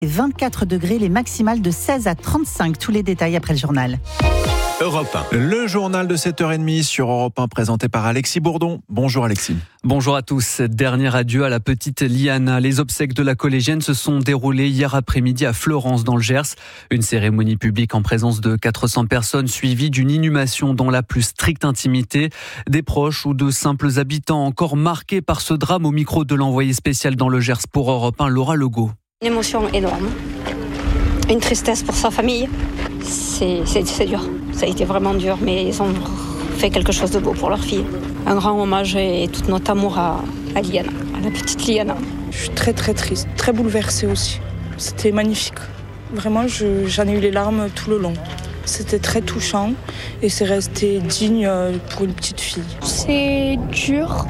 24 degrés, les maximales de 16 à 35. Tous les détails après le journal. Europe 1. Le journal de 7h30 sur Europe 1 présenté par Alexis Bourdon. Bonjour Alexis. Bonjour à tous. Dernier adieu à la petite Liana. Les obsèques de la collégienne se sont déroulées hier après-midi à Fleurance dans le Gers. Une cérémonie publique en présence de 400 personnes suivie d'une inhumation dans la plus stricte intimité. Des proches ou de simples habitants encore marqués par ce drame au micro de l'envoyé spécial dans le Gers pour Europe 1, Laura Legault. Une émotion énorme. Une tristesse pour sa famille. C'est dur. Ça a été vraiment dur, mais ils ont fait quelque chose de beau pour leur fille. Un grand hommage et tout notre amour à Liana, à la petite Liana. Je suis très très triste, très bouleversée aussi. C'était magnifique. Vraiment, j'en ai eu les larmes tout le long. C'était très touchant et c'est resté digne pour une petite fille. C'est dur.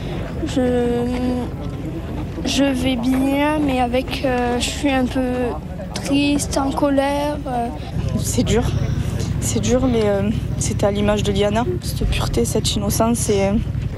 Je vais bien, mais je suis un peu triste, en colère. C'est dur, mais c'était à l'image de Liana. Cette pureté, cette innocence et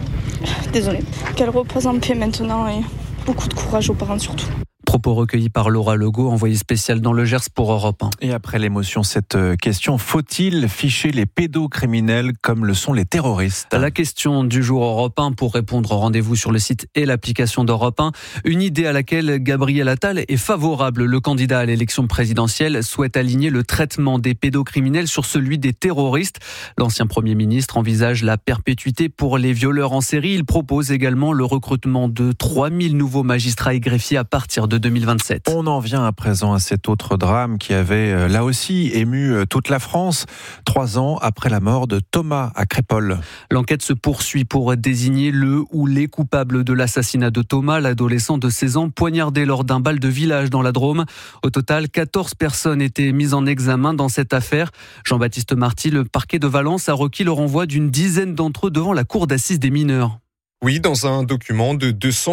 désolée. Qu'elle repose en paix maintenant et beaucoup de courage aux parents surtout. Propos recueillis par Laura Legault, envoyée spéciale dans le Gers pour Europe 1. Et après l'émotion, cette question, faut-il ficher les pédocriminels comme le sont les terroristes ? La question du jour Europe 1 pour répondre, rendez-vous sur le site et l'application d'Europe 1. Une idée à laquelle Gabriel Attal est favorable. Le candidat à l'élection présidentielle souhaite aligner le traitement des pédocriminels sur celui des terroristes. L'ancien Premier ministre envisage la perpétuité pour les violeurs en série. Il propose également le recrutement de 3000 nouveaux magistrats et greffiers à partir de 2027. On en vient à présent à cet autre drame qui avait là aussi ému toute la France, 3 ans après la mort de Thomas à Crépol. L'enquête se poursuit pour désigner le ou les coupables de l'assassinat de Thomas, l'adolescent de 16 ans poignardé lors d'un bal de village dans la Drôme. Au total, 14 personnes étaient mises en examen dans cette affaire. Jean-Baptiste Marty, le parquet de Valence a requis le renvoi d'une dizaine d'entre eux devant la cour d'assises des mineurs. Oui, dans un document de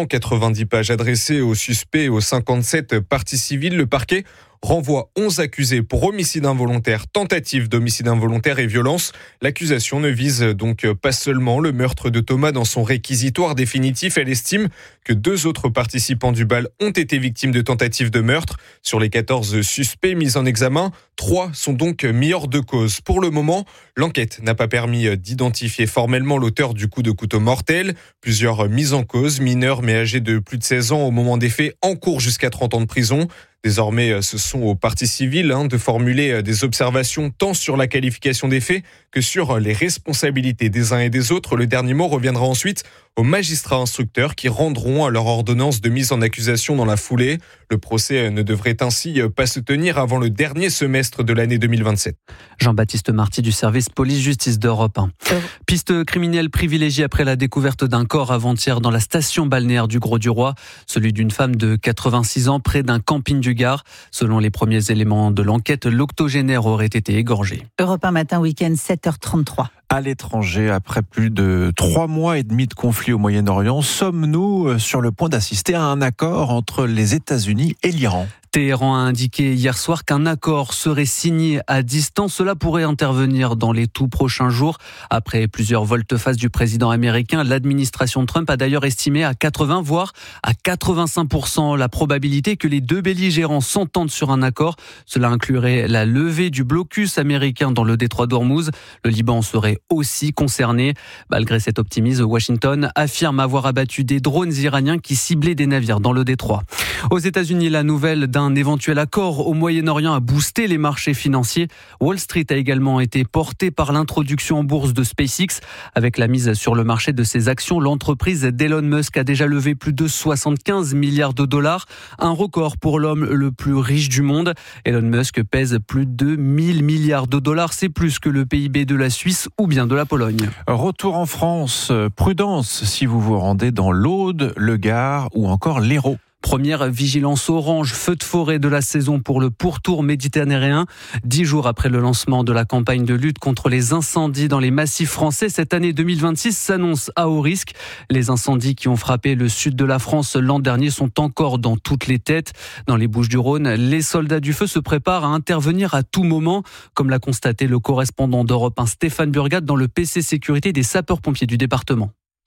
290 pages adressé aux suspects et aux 57 parties civiles, le parquet renvoie 11 accusés pour homicide involontaire, tentative d'homicide involontaire et violence. L'accusation ne vise donc pas seulement le meurtre de Thomas dans son réquisitoire définitif. Elle estime que 2 autres participants du bal ont été victimes de tentatives de meurtre. Sur les 14 suspects mis en examen, 3 sont donc mis hors de cause. Pour le moment, l'enquête n'a pas permis d'identifier formellement l'auteur du coup de couteau mortel. Plusieurs mises en cause, mineurs mais âgés de plus de 16 ans au moment des faits, encourent jusqu'à 30 ans de prison. Désormais, ce sont aux parties civiles de formuler des observations tant sur la qualification des faits que sur les responsabilités des uns et des autres. Le dernier mot reviendra ensuite aux magistrats instructeurs qui rendront leur ordonnance de mise en accusation dans la foulée. Le procès ne devrait ainsi pas se tenir avant le dernier semestre de l'année 2027. Jean-Baptiste Marty du service police-justice d'Europe 1. Piste criminelle privilégiée après la découverte d'un corps avant-hier dans la station balnéaire du Grau-du-Roi, celui d'une femme de 86 ans près d'un camping du Gard. Selon les premiers éléments de l'enquête, l'octogénaire aurait été égorgé. Europe 1 matin, week-end, 7h33. À l'étranger, après plus de 3 mois et demi de conflit au Moyen-Orient, sommes-nous sur le point d'assister à un accord entre les États-Unis et l'Iran ? Téhéran a indiqué hier soir qu'un accord serait signé à distance. Cela pourrait intervenir dans les tout prochains jours. Après plusieurs volte-face du président américain, l'administration Trump a d'ailleurs estimé à 80 voire à 85% la probabilité que les deux belligérants s'entendent sur un accord. Cela inclurait la levée du blocus américain dans le détroit d'Ormuz. Le Liban serait aussi concerné. Malgré cet optimisme, Washington affirme avoir abattu des drones iraniens qui ciblaient des navires dans le détroit. Aux États-Unis, la nouvelle d'un éventuel accord au Moyen-Orient a boosté les marchés financiers. Wall Street a également été portée par l'introduction en bourse de SpaceX. Avec la mise sur le marché de ses actions, l'entreprise d'Elon Musk a déjà levé plus de 75 milliards de dollars, un record pour l'homme le plus riche du monde. Elon Musk pèse plus de 1000 milliards de dollars, c'est plus que le PIB de la Suisse ou bien de la Pologne. Retour en France, prudence si vous vous rendez dans l'Aude, le Gard ou encore l'Hérault. Première vigilance orange, feu de forêt de la saison pour le pourtour méditerranéen. 10 jours après le lancement de la campagne de lutte contre les incendies dans les massifs français, cette année 2026 s'annonce à haut risque. Les incendies qui ont frappé le sud de la France l'an dernier sont encore dans toutes les têtes. Dans les Bouches-du-Rhône, les soldats du feu se préparent à intervenir à tout moment, comme l'a constaté le correspondant d'Europe 1 Stéphane Burgat dans le PC Sécurité des sapeurs-pompiers du département.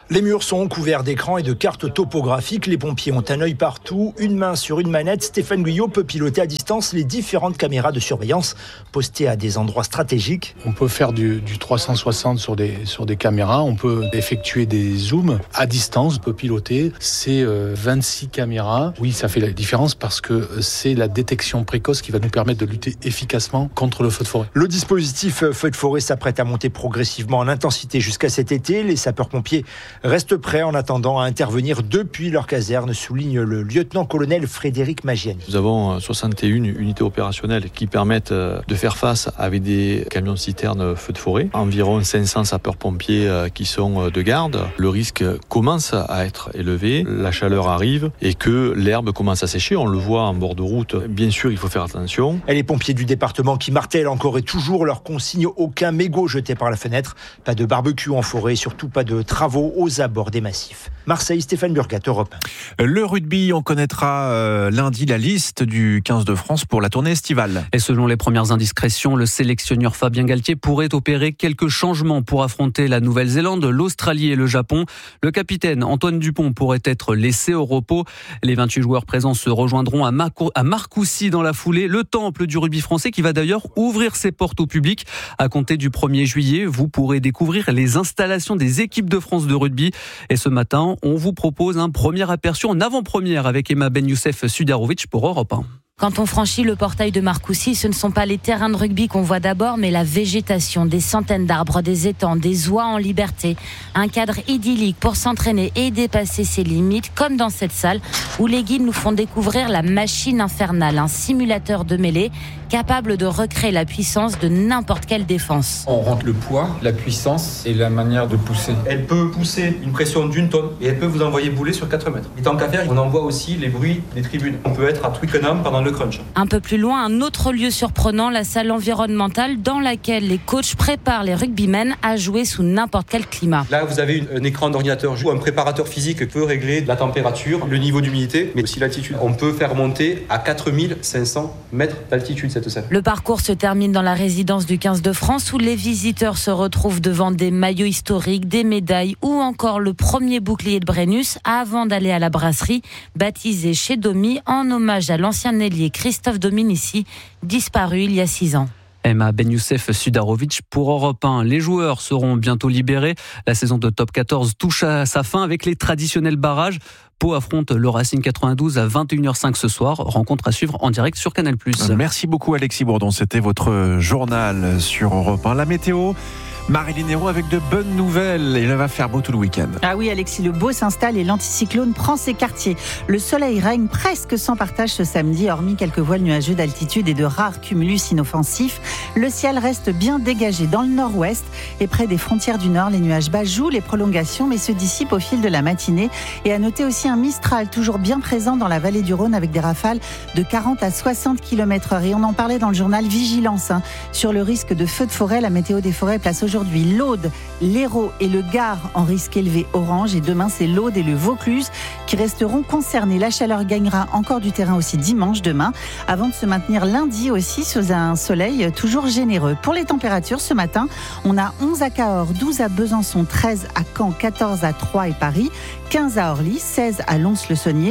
Les murs sont couverts d'écrans et de cartes topographiques. Les pompiers ont un œil partout, une main sur une manette. Stéphane Guyot peut piloter à distance les différentes caméras de surveillance postées à des endroits stratégiques. On peut faire du 360 sur des caméras. On peut effectuer des zooms à distance. On peut piloter ces 26 caméras. Oui, ça fait la différence parce que c'est la détection précoce qui va nous permettre de lutter efficacement contre le feu de forêt. Le dispositif feu de forêt s'apprête à monter progressivement en intensité jusqu'à cet été. Les sapeurs-pompiers restent prêts en attendant à intervenir depuis leur caserne, souligne le lieutenant-colonel Frédéric Magiani. Nous avons 61 unités opérationnelles qui permettent de faire face avec des camions-citernes feux de forêt. Environ 500 sapeurs-pompiers qui sont de garde. Le risque commence à être élevé, la chaleur arrive et que l'herbe commence à sécher. On le voit en bord de route. Bien sûr, il faut faire attention. Et les pompiers du département qui martèlent encore et toujours leurs consignes, aucun mégot jeté par la fenêtre, pas de barbecue en forêt, surtout pas de travaux aux abords des massifs. Marseille, Stéphane Burgat, Europe 1. Le rugby, on connaîtra lundi la liste du 15 de France pour la tournée estivale. Et selon les premières indiscrétions, le sélectionneur Fabien Galtier pourrait opérer quelques changements pour affronter la Nouvelle-Zélande, l'Australie et le Japon. Le capitaine Antoine Dupont pourrait être laissé au repos. Les 28 joueurs présents se rejoindront à Marcoussis dans la foulée. Le temple du rugby français qui va d'ailleurs ouvrir ses portes au public. À compter du 1er juillet, vous pourrez découvrir les installations des équipes de France de rugby. Et ce matin, on vous propose un premier aperçu en avant-première avec Emma Ben Youssef Sudarovic pour Europe 1. Quand on franchit le portail de Marcoussis, ce ne sont pas les terrains de rugby qu'on voit d'abord, mais la végétation, des centaines d'arbres, des étangs, des oies en liberté. Un cadre idyllique pour s'entraîner et dépasser ses limites, comme dans cette salle où les guides nous font découvrir la machine infernale, un simulateur de mêlée capable de recréer la puissance de n'importe quelle défense. On rentre le poids, la puissance et la manière de pousser. Elle peut pousser une pression d'1 tonne et elle peut vous envoyer bouler sur 4 mètres. Et tant qu'à faire, on envoie aussi les bruits des tribunes. On peut être à Twickenham pendant le crunch. Un peu plus loin, un autre lieu surprenant, la salle environnementale dans laquelle les coachs préparent les rugbymen à jouer sous n'importe quel climat. Là, vous avez un écran d'ordinateur ou un préparateur physique qui peut régler la température, le niveau d'humidité, mais aussi l'altitude. On peut faire monter à 4500 mètres d'altitude cette salle. Le parcours se termine dans la résidence du 15 de France où les visiteurs se retrouvent devant des maillots historiques, des médailles ou encore le premier bouclier de Brennus avant d'aller à la brasserie, baptisée chez Domi en hommage à l'ancien ailier Christophe Dominici, disparu il y a 6 ans. Emma Ben Youssef Sudarovic pour Europe 1. Les joueurs seront bientôt libérés. La saison de Top 14 touche à sa fin avec les traditionnels barrages. Pau affronte le Racing 92 à 21h05 ce soir. Rencontre à suivre en direct sur Canal+. Merci beaucoup Alexis Bourdon. C'était votre journal sur Europe 1. La météo, Marilyn Hérault avec de bonnes nouvelles. Il va faire beau tout le week-end. Ah oui Alexis, le beau s'installe et l'anticyclone prend ses quartiers. Le soleil règne presque sans partage ce samedi, hormis quelques voiles nuageux d'altitude et de rares cumulus inoffensifs. Le ciel reste bien dégagé dans le nord-ouest et près des frontières du nord. Les nuages bas jouent les prolongations mais se dissipent au fil de la matinée. Et à noter aussi un Mistral toujours bien présent dans la vallée du Rhône avec des rafales de 40 à 60 km/h. Et on en parlait dans le journal Vigilance sur le risque de feux de forêt. La météo des forêts place aujourd'hui l'Aude, l'Hérault et le Gard en risque élevé orange. Et demain, c'est l'Aude et le Vaucluse qui resteront concernés. La chaleur gagnera encore du terrain aussi dimanche demain, avant de se maintenir lundi aussi sous un soleil toujours généreux. Pour les températures, ce matin, on a 11 à Cahors, 12 à Besançon, 13 à Caen, 14 à Troyes et Paris, 15 à Orly, 16 à Lons-le-Saunier,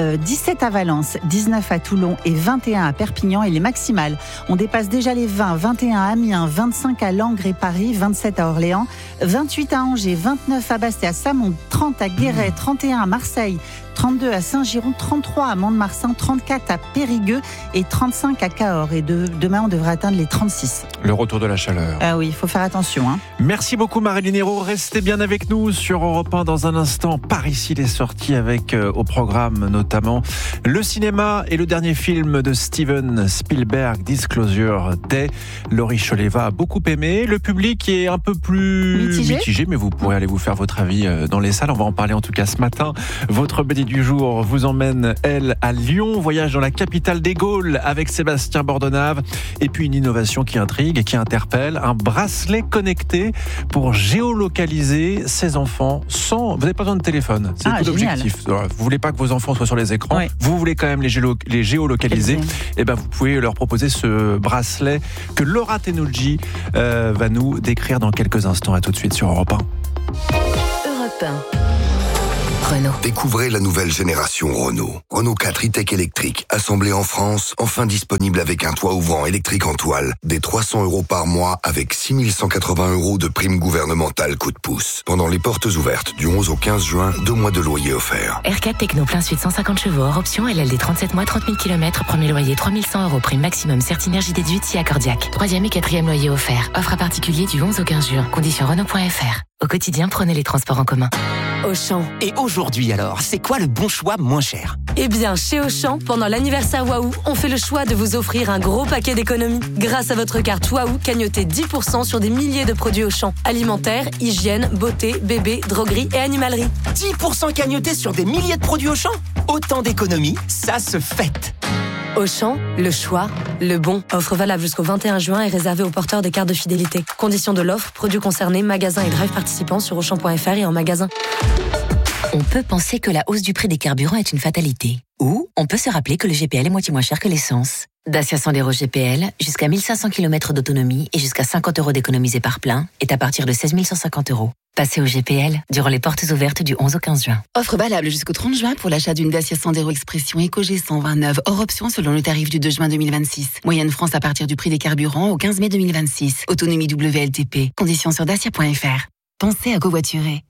17 à Valence, 19 à Toulon et 21 à Perpignan. Et les maximales, on dépasse déjà les 20, 21 à Amiens, 25 à Langres et Paris, 27 à Orléans, 28 à Angers, 29 à Bastia, à Saumont, 30 à Guéret, 31 à Marseille, 32 à Saint-Giron, 33 à Mont-de-Marsan, 34 à Périgueux et 35 à Cahors. Et demain, on devrait atteindre les 36. Le retour de la chaleur. Ah oui, il faut faire attention. Merci beaucoup Marilyn Hérault. Restez bien avec nous sur Europe 1 dans un instant. Par ici, les sorties avec au programme notamment le cinéma et le dernier film de Steven Spielberg, Disclosure Day. Laurie Choleva a beaucoup aimé. Le public est un peu plus mitigé, mais vous pourrez aller vous faire votre avis dans les salles. On va en parler en tout cas ce matin. Votre BD du jour vous emmène, elle, à Lyon. Voyage dans la capitale des Gaules avec Sébastien Bordenave. Et puis une innovation qui intrigue et qui interpelle. Un bracelet connecté pour géolocaliser ses enfants sans... Vous n'avez pas besoin de téléphone. C'est tout l'objectif. Vous voulez pas que vos enfants soient sur les écrans. Oui. Vous voulez quand même les géolocaliser. Et ben vous pouvez leur proposer ce bracelet que Laura Tenucci va nous décrire dans quelques instants. À tout de suite sur Europe 1. Europe Europe 1. Renault. Découvrez la nouvelle génération Renault. Renault 4 e-Tech électrique, assemblé en France, enfin disponible avec un toit ouvrant électrique en toile, des 300 € par mois avec 6 180 € de prime gouvernementale coup de pouce. Pendant les portes ouvertes du 11 au 15 juin, 2 mois de loyer offerts. R4 Techno plein suite 150 chevaux, hors option, LLD 37 mois, 30 000 km, premier loyer 3 100 €, prime maximum, Certinergie déduite si accordiaque. 3e et 4e loyer offert. Offre à particulier du 11 au 15 juin. Conditions Renault.fr. Au quotidien, prenez les transports en commun. Auchan. Et aujourd'hui alors, c'est quoi le bon choix moins cher ? Eh bien, chez Auchan, pendant l'anniversaire Waouh, on fait le choix de vous offrir un gros paquet d'économies. Grâce à votre carte Waouh, cagnotez 10% sur des milliers de produits Auchan. Alimentaire, hygiène, beauté, bébé, droguerie et animalerie. 10% cagnotés sur des milliers de produits Auchan ? Autant d'économies, ça se fête. Auchan, le choix, le bon. Offre valable jusqu'au 21 juin et réservée aux porteurs des cartes de fidélité. Conditions de l'offre, produits concernés, magasins et drive participants sur Auchan.fr et en magasin. On peut penser que la hausse du prix des carburants est une fatalité. Ou on peut se rappeler que le GPL est moitié moins cher que l'essence. Dacia Sandero GPL, jusqu'à 1500 km d'autonomie et jusqu'à 50 € d'économisés par plein, est à partir de 16 150 €. Passez au GPL durant les portes ouvertes du 11 au 15 juin. Offre valable jusqu'au 30 juin pour l'achat d'une Dacia Sandero Expression EcoG 129, hors option selon le tarif du 2 juin 2026. Moyenne France à partir du prix des carburants au 15 mai 2026. Autonomie WLTP. Conditions sur dacia.fr. Pensez à covoiturer.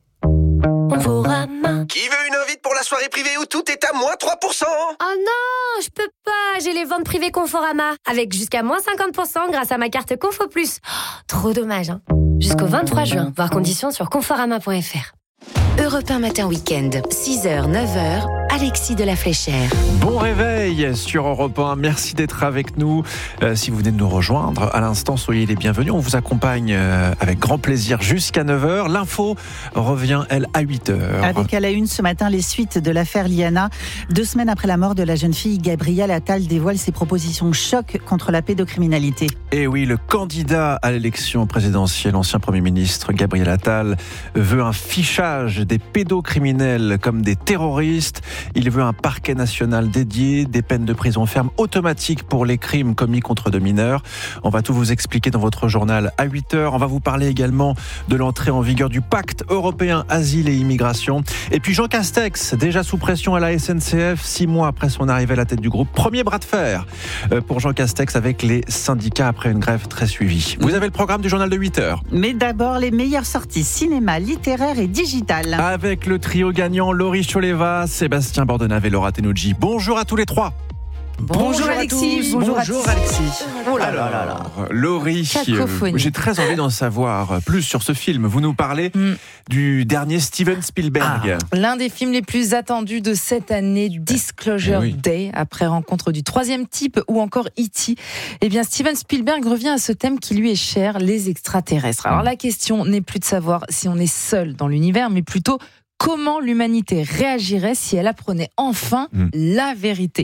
Conforama. Qui veut une invite pour la soirée privée où tout est à moins 3%? Oh non, je peux pas, j'ai les ventes privées Conforama. Avec jusqu'à moins 50% grâce à ma carte Confo Plus. Oh, trop dommage, hein. Jusqu'au 23 juin, voir conditions sur conforama.fr. Europe 1 Matin Week-end, 6h, 9h, Alexis de la Fléchère. Bon réveil sur Europe 1, merci d'être avec nous. Si vous venez de nous rejoindre, à l'instant, soyez les bienvenus. On vous accompagne avec grand plaisir jusqu'à 9h. L'info revient, elle, à 8h. Avec à la une ce matin les suites de l'affaire Liana. 2 semaines après la mort de la jeune fille, Gabriel Attal dévoile ses propositions choc contre la pédocriminalité. Et oui, le candidat à l'élection présidentielle, ancien Premier ministre Gabriel Attal, veut un fichage des pédocriminels comme des terroristes. Il veut un parquet national dédié, des peines de prison ferme automatiques pour les crimes commis contre de mineurs. On va tout vous expliquer dans votre journal à 8h. On va vous parler également de l'entrée en vigueur du pacte européen asile et immigration. Et puis Jean Castex, déjà sous pression à la SNCF, 6 mois après son arrivée à la tête du groupe. Premier bras de fer pour Jean Castex avec les syndicats après une grève très suivie. Vous avez le programme du journal de 8h. Mais d'abord, les meilleures sorties cinéma, littéraire et digital. Avec le trio gagnant, Laurie Choleva, Sébastien Bordenave et Laura Tenucci. Bonjour à tous les trois. Bonjour Alexis. Bonjour Alexis. Oh là là là là. Laurie, j'ai très envie d'en savoir plus sur ce film. Vous nous parlez du dernier Steven Spielberg. L'un des films les plus attendus de cette année, Disclosure Day, après Rencontre du troisième type ou encore E.T. Eh bien, Steven Spielberg revient à ce thème qui lui est cher, les extraterrestres. Alors la question n'est plus de savoir si on est seul dans l'univers, mais plutôt comment l'humanité réagirait si elle apprenait enfin la vérité.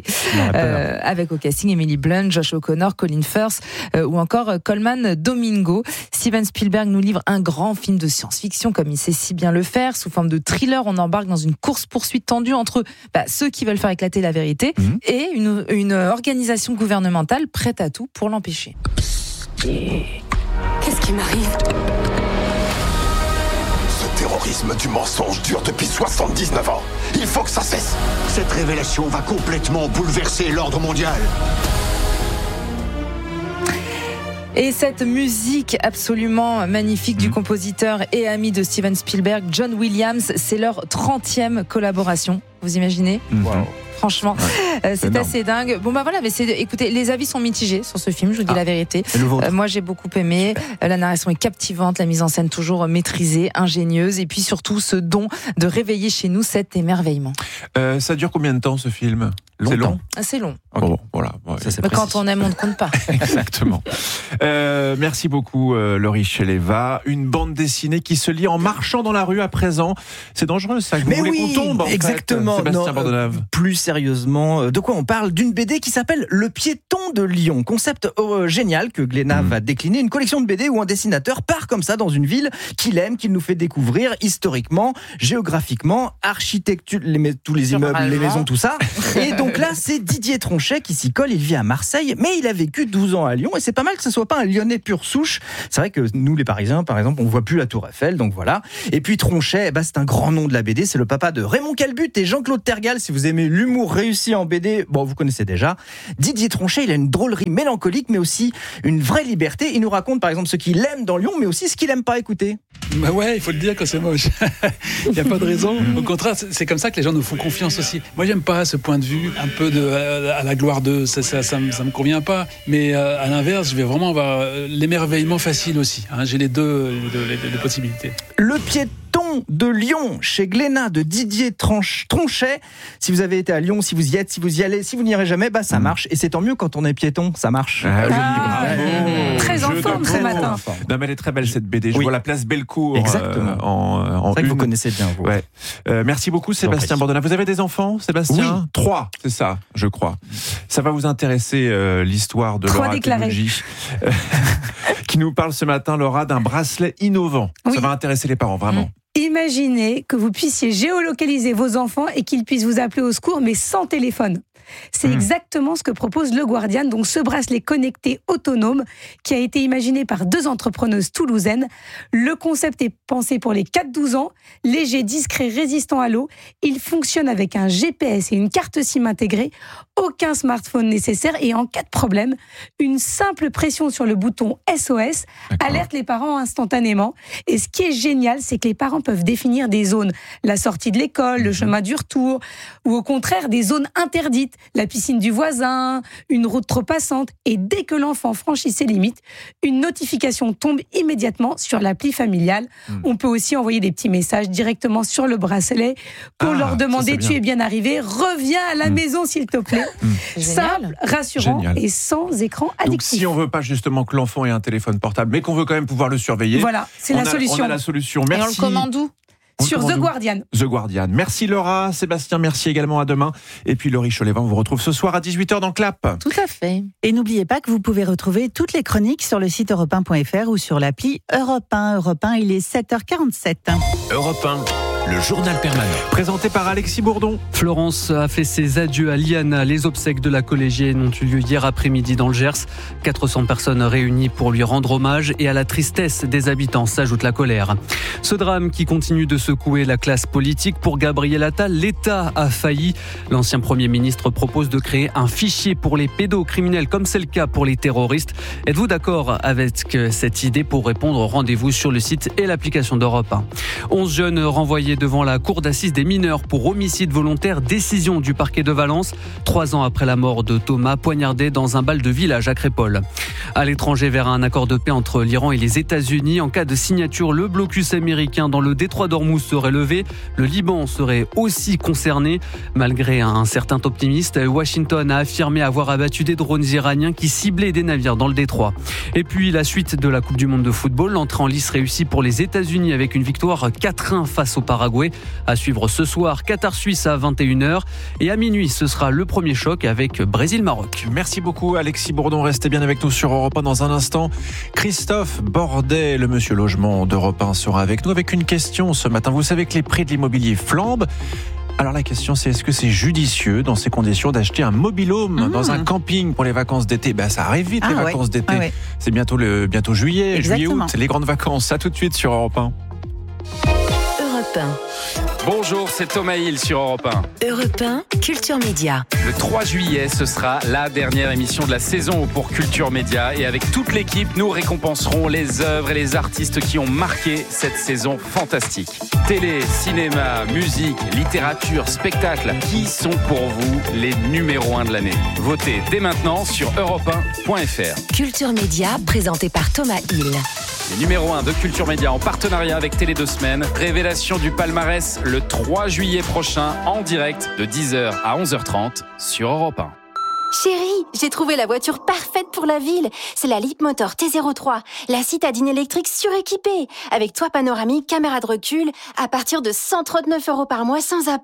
Avec au casting Emily Blunt, Josh O'Connor, Colin Firth ou encore Coleman Domingo. Steven Spielberg nous livre un grand film de science-fiction comme il sait si bien le faire. Sous forme de thriller, on embarque dans une course-poursuite tendue entre ceux qui veulent faire éclater la vérité et une organisation gouvernementale prête à tout pour l'empêcher. Qu'est-ce qui m'arrive ? Le terrorisme du mensonge dure depuis 79 ans. Il faut que ça cesse. Cette révélation va complètement bouleverser l'ordre mondial. Et cette musique absolument magnifique du compositeur et ami de Steven Spielberg, John Williams, c'est leur 30e collaboration. Vous imaginez ? Wow. Franchement, c'est assez dingue. Bon voilà, mais écoutez, les avis sont mitigés sur ce film, je vous dis la vérité. Moi j'ai beaucoup aimé, la narration est captivante, la mise en scène toujours maîtrisée, ingénieuse, et puis surtout ce don de réveiller chez nous cet émerveillement. Ça dure combien de temps ce film ? C'est long. C'est long. Okay. Bon, voilà. Mais quand on aime, on ne compte pas. Exactement. Merci beaucoup, Laurie Choleva. Une bande dessinée qui se lit en marchant dans la rue à présent. C'est dangereux, ça. Vous voulez qu'on tombe, exactement. Sébastien Bordenave. Plus sérieusement, de quoi on parle? D'une BD qui s'appelle Le Piéton de Lyon. Concept génial que Glénat va décliner. Une collection de BD où un dessinateur part comme ça dans une ville qu'il aime, qu'il nous fait découvrir historiquement, géographiquement, architecture, tous les immeubles, les maisons, tout ça. Et donc là, c'est Didier Tronchet qui s'y colle. Il vit à Marseille, mais il a vécu 12 ans à Lyon. Et c'est pas mal que ce soit pas un Lyonnais pur souche. C'est vrai que nous, les Parisiens, par exemple, on voit plus la Tour Eiffel, donc voilà. Et puis Tronchet, c'est un grand nom de la BD. C'est le papa de Raymond Calbut et Jean-Claude Tergal. Si vous aimez l'humour réussi en BD, vous connaissez déjà. Didier Tronchet, il a une drôlerie mélancolique, mais aussi une vraie liberté. Il nous raconte, par exemple, ce qu'il aime dans Lyon, mais aussi ce qu'il aime pas. Écoutez. Ouais, il faut le dire quand c'est moche. Il n'y a pas de raison. Au contraire, c'est comme ça que les gens nous font confiance aussi. Moi, j'aime pas ce point de vue un peu à la gloire de ça me convient pas. Mais à l'inverse, je vais vraiment avoir l'émerveillement facile aussi. J'ai les deux possibilités. Le Piéton de Lyon, chez Glénat, de Didier Tronchet. Si vous avez été à Lyon, si vous y êtes, si vous y allez, si vous n'y irez jamais, ça marche. Et c'est tant mieux quand on est piéton, ça marche. Très en forme ce matin. Non, mais elle est très belle cette BD. Je vois la place Bellecour. Exactement. En c'est vrai que vous connaissez bien, vous. Ouais. Merci beaucoup, Sébastien Bordona. Vous avez des enfants, Sébastien? Oui. 3, c'est ça, je crois. Ça va vous intéresser, l'histoire de Laura Temuji, qui nous parle ce matin, Laura, d'un bracelet innovant. Ça va intéresser les parents, vraiment. Imaginez que vous puissiez géolocaliser vos enfants et qu'ils puissent vous appeler au secours, mais sans téléphone. C'est exactement ce que propose Le Guardian, donc ce bracelet connecté autonome qui a été imaginé par 2 entrepreneuses toulousaines. Le concept est pensé pour les 4-12 ans, léger, discret, résistant à l'eau. Il fonctionne avec un GPS et une carte SIM intégrée, aucun smartphone nécessaire et en cas de problème, une simple pression sur le bouton SOS alerte les parents instantanément. Et ce qui est génial, c'est que les parents peuvent définir des zones, la sortie de l'école, le chemin du retour, ou au contraire des zones interdites, la piscine du voisin, une route trop passante. Et dès que l'enfant franchit ses limites, une notification tombe immédiatement sur l'appli familiale. On peut aussi envoyer des petits messages directement sur le bracelet pour leur demander tu es bien arrivé, reviens à la maison s'il te plaît. Simple, rassurant et sans écran addictif. Donc si on veut pas justement que l'enfant ait un téléphone portable, mais qu'on veut quand même pouvoir le surveiller, voilà, c'est la solution. On a la solution. Merci. Et on le commande où ? Sur The Guardian. The Guardian. Merci Laura, Sébastien, merci également, à demain. Et puis Laurie Cholévin, on vous retrouve ce soir à 18h dans Clap. Tout à fait. Et n'oubliez pas que vous pouvez retrouver toutes les chroniques sur le site europe1.fr ou sur l'appli Europe 1. Europe 1, il est 7h47. Europe 1. Le journal permanent. Présenté par Alexis Bourdon. Florence a fait ses adieux à Liana. Les obsèques de la collégienne ont eu lieu hier après-midi dans le Gers. 400 personnes réunies pour lui rendre hommage et à la tristesse des habitants s'ajoute la colère. Ce drame qui continue de secouer la classe politique. Pour Gabriel Attal, l'État a failli. L'ancien Premier ministre propose de créer un fichier pour les pédocriminels comme c'est le cas pour les terroristes. Êtes-vous d'accord avec cette idée? Pour répondre, rendez-vous sur le site et l'application d'Europe 1. 11 jeunes renvoyés devant la cour d'assises des mineurs pour homicide volontaire, décision du parquet de Valence, 3 ans après la mort de Thomas, poignardé dans un bal de village à Crépol. À l'étranger, vers un accord de paix entre l'Iran et les États-Unis. En cas de signature, le blocus américain dans le détroit d'Ormuz serait levé. Le Liban serait aussi concerné. Malgré un certain optimiste, Washington a affirmé avoir abattu des drones iraniens qui ciblaient des navires dans le détroit. Et puis la suite de la Coupe du Monde de football, l'entrée en lice réussie pour les États-Unis avec une victoire 4-1 face au Paraguay. À suivre ce soir, Qatar-Suisse à 21h. Et à minuit, ce sera le premier choc avec Brésil-Maroc. Merci beaucoup Alexis Bourdon. Restez bien avec nous sur Europe 1 dans un instant. Christophe Bordet, le monsieur logement d'Europe 1, sera avec nous avec une question ce matin. Vous savez que les prix de l'immobilier flambent. Alors la question c'est, est-ce que c'est judicieux dans ces conditions d'acheter un mobil-home dans un camping pour les vacances d'été? Ça arrive vite les vacances d'été. C'est bientôt juillet, juillet-août, les grandes vacances. À tout de suite sur Europe 1. Bonjour, c'est Thomas Hill sur Europe 1. Europe 1, Culture Média. Le 3 juillet, ce sera la dernière émission de la saison pour Culture Média. Et avec toute l'équipe, nous récompenserons les œuvres et les artistes qui ont marqué cette saison fantastique. Télé, cinéma, musique, littérature, spectacle. Qui sont pour vous les numéros 1 de l'année? Votez dès maintenant sur europe1.fr. Culture Média, présenté par Thomas Hill. Les numéros 1 de Culture Média en partenariat avec Télé 2 Semaines. Révélation du palmarès le 3 juillet prochain en direct de 10h à 11h30 sur Europe 1. Chérie, j'ai trouvé la voiture parfaite pour la ville. C'est la Leapmotor T03, la citadine électrique suréquipée, avec toit panoramique, caméra de recul, à partir de 139 € par mois sans apport.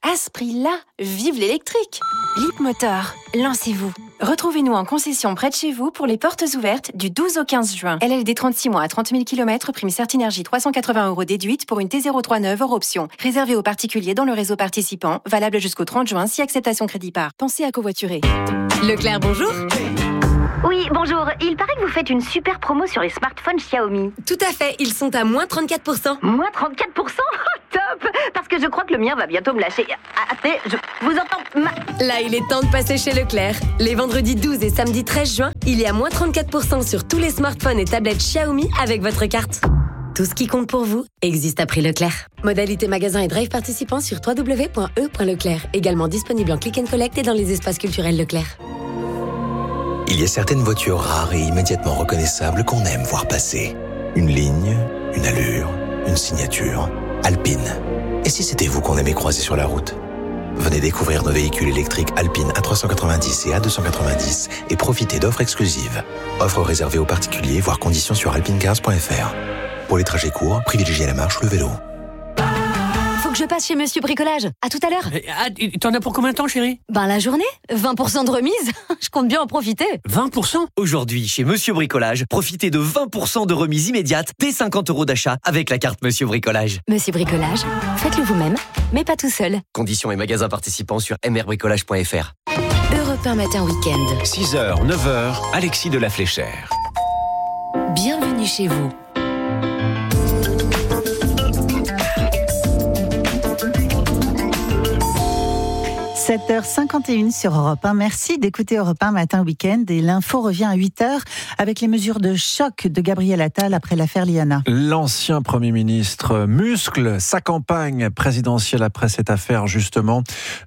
À ce prix-là, vive l'électrique! Leapmotor, lancez-vous. Retrouvez-nous en concession près de chez vous pour les portes ouvertes du 12 au 15 juin. LLD 36 mois à 30 000 km, prime Certinergie 380 € déduite pour une T03 neuve hors option. Réservé aux particuliers dans le réseau participant, valable jusqu'au 30 juin si acceptation crédit par. Pensez à covoiturer. Leclerc, bonjour. Oui, bonjour. Il paraît que vous faites une super promo sur les smartphones Xiaomi. Tout à fait, ils sont à moins 34%. Moins 34%? Top! Parce que je crois que le mien va bientôt me lâcher. Attendez, je vous entends. Là, il est temps de passer chez Leclerc. Les vendredis 12 et samedi 13 juin, il y a moins 34% sur tous les smartphones et tablettes Xiaomi avec votre carte. Tout ce qui compte pour vous existe à prix Leclerc. Modalité magasin et drive participants sur www.e.leclerc. Également disponible en click and collect et dans les espaces culturels Leclerc. Il y a certaines voitures rares et immédiatement reconnaissables qu'on aime voir passer. Une ligne, une allure, une signature. Alpine. Et si c'était vous qu'on aimait croiser sur la route ? Venez découvrir nos véhicules électriques Alpine A390 et A290 et profitez d'offres exclusives. Offres réservées aux particuliers, voire conditions sur alpinecars.fr. Pour les trajets courts, privilégiez la marche ou le vélo. Faut que je passe chez Monsieur Bricolage. À tout à l'heure. T'en as pour combien de temps, chérie ? La journée. 20% de remise. Je compte bien en profiter. 20% ? Aujourd'hui, chez Monsieur Bricolage, profitez de 20% de remise immédiate dès 50 € d'achat avec la carte Monsieur Bricolage. Monsieur Bricolage, faites-le vous-même, mais pas tout seul. Conditions et magasins participants sur mrbricolage.fr. Europe 1 matin week-end. 6h, 9h, Alexis de la Fléchère. Bienvenue chez vous. 7h51 sur Europe 1. Merci d'écouter Europe 1 matin week-end et l'info revient à 8h avec les mesures de choc de Gabriel Attal après l'affaire Liana. L'ancien Premier ministre muscle sa campagne présidentielle après cette affaire justement.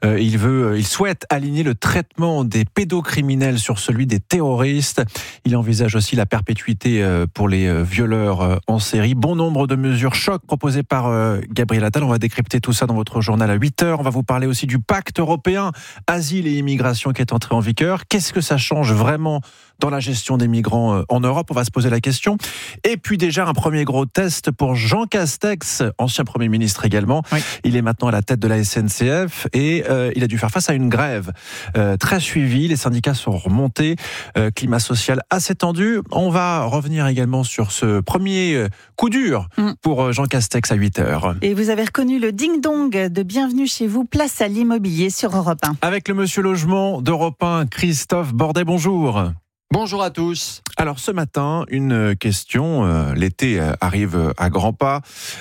Il souhaite aligner le traitement des pédocriminels sur celui des terroristes. Il envisage aussi la perpétuité pour les violeurs en série. Bon nombre de mesures choc proposées par Gabriel Attal. On va décrypter tout ça dans votre journal à 8h. On va vous parler aussi du pacte européen asile et immigration qui est entré en vigueur. Qu'est-ce que ça change vraiment dans la gestion des migrants en Europe ? On va se poser la question. Et puis déjà un premier gros test pour Jean Castex, ancien Premier ministre également. Oui. Il est maintenant à la tête de la SNCF et il a dû faire face à une grève très suivie. Les syndicats sont remontés, climat social assez tendu. On va revenir également sur ce premier coup dur pour Jean Castex à 8h. Et vous avez reconnu le ding-dong de Bienvenue chez vous, place à l'immobilier sur Europe 1. Avec le monsieur logement d'Europe 1, Christophe Bordet, bonjour. Bonjour à tous. Alors ce matin, une question. L'été arrive à grands pas.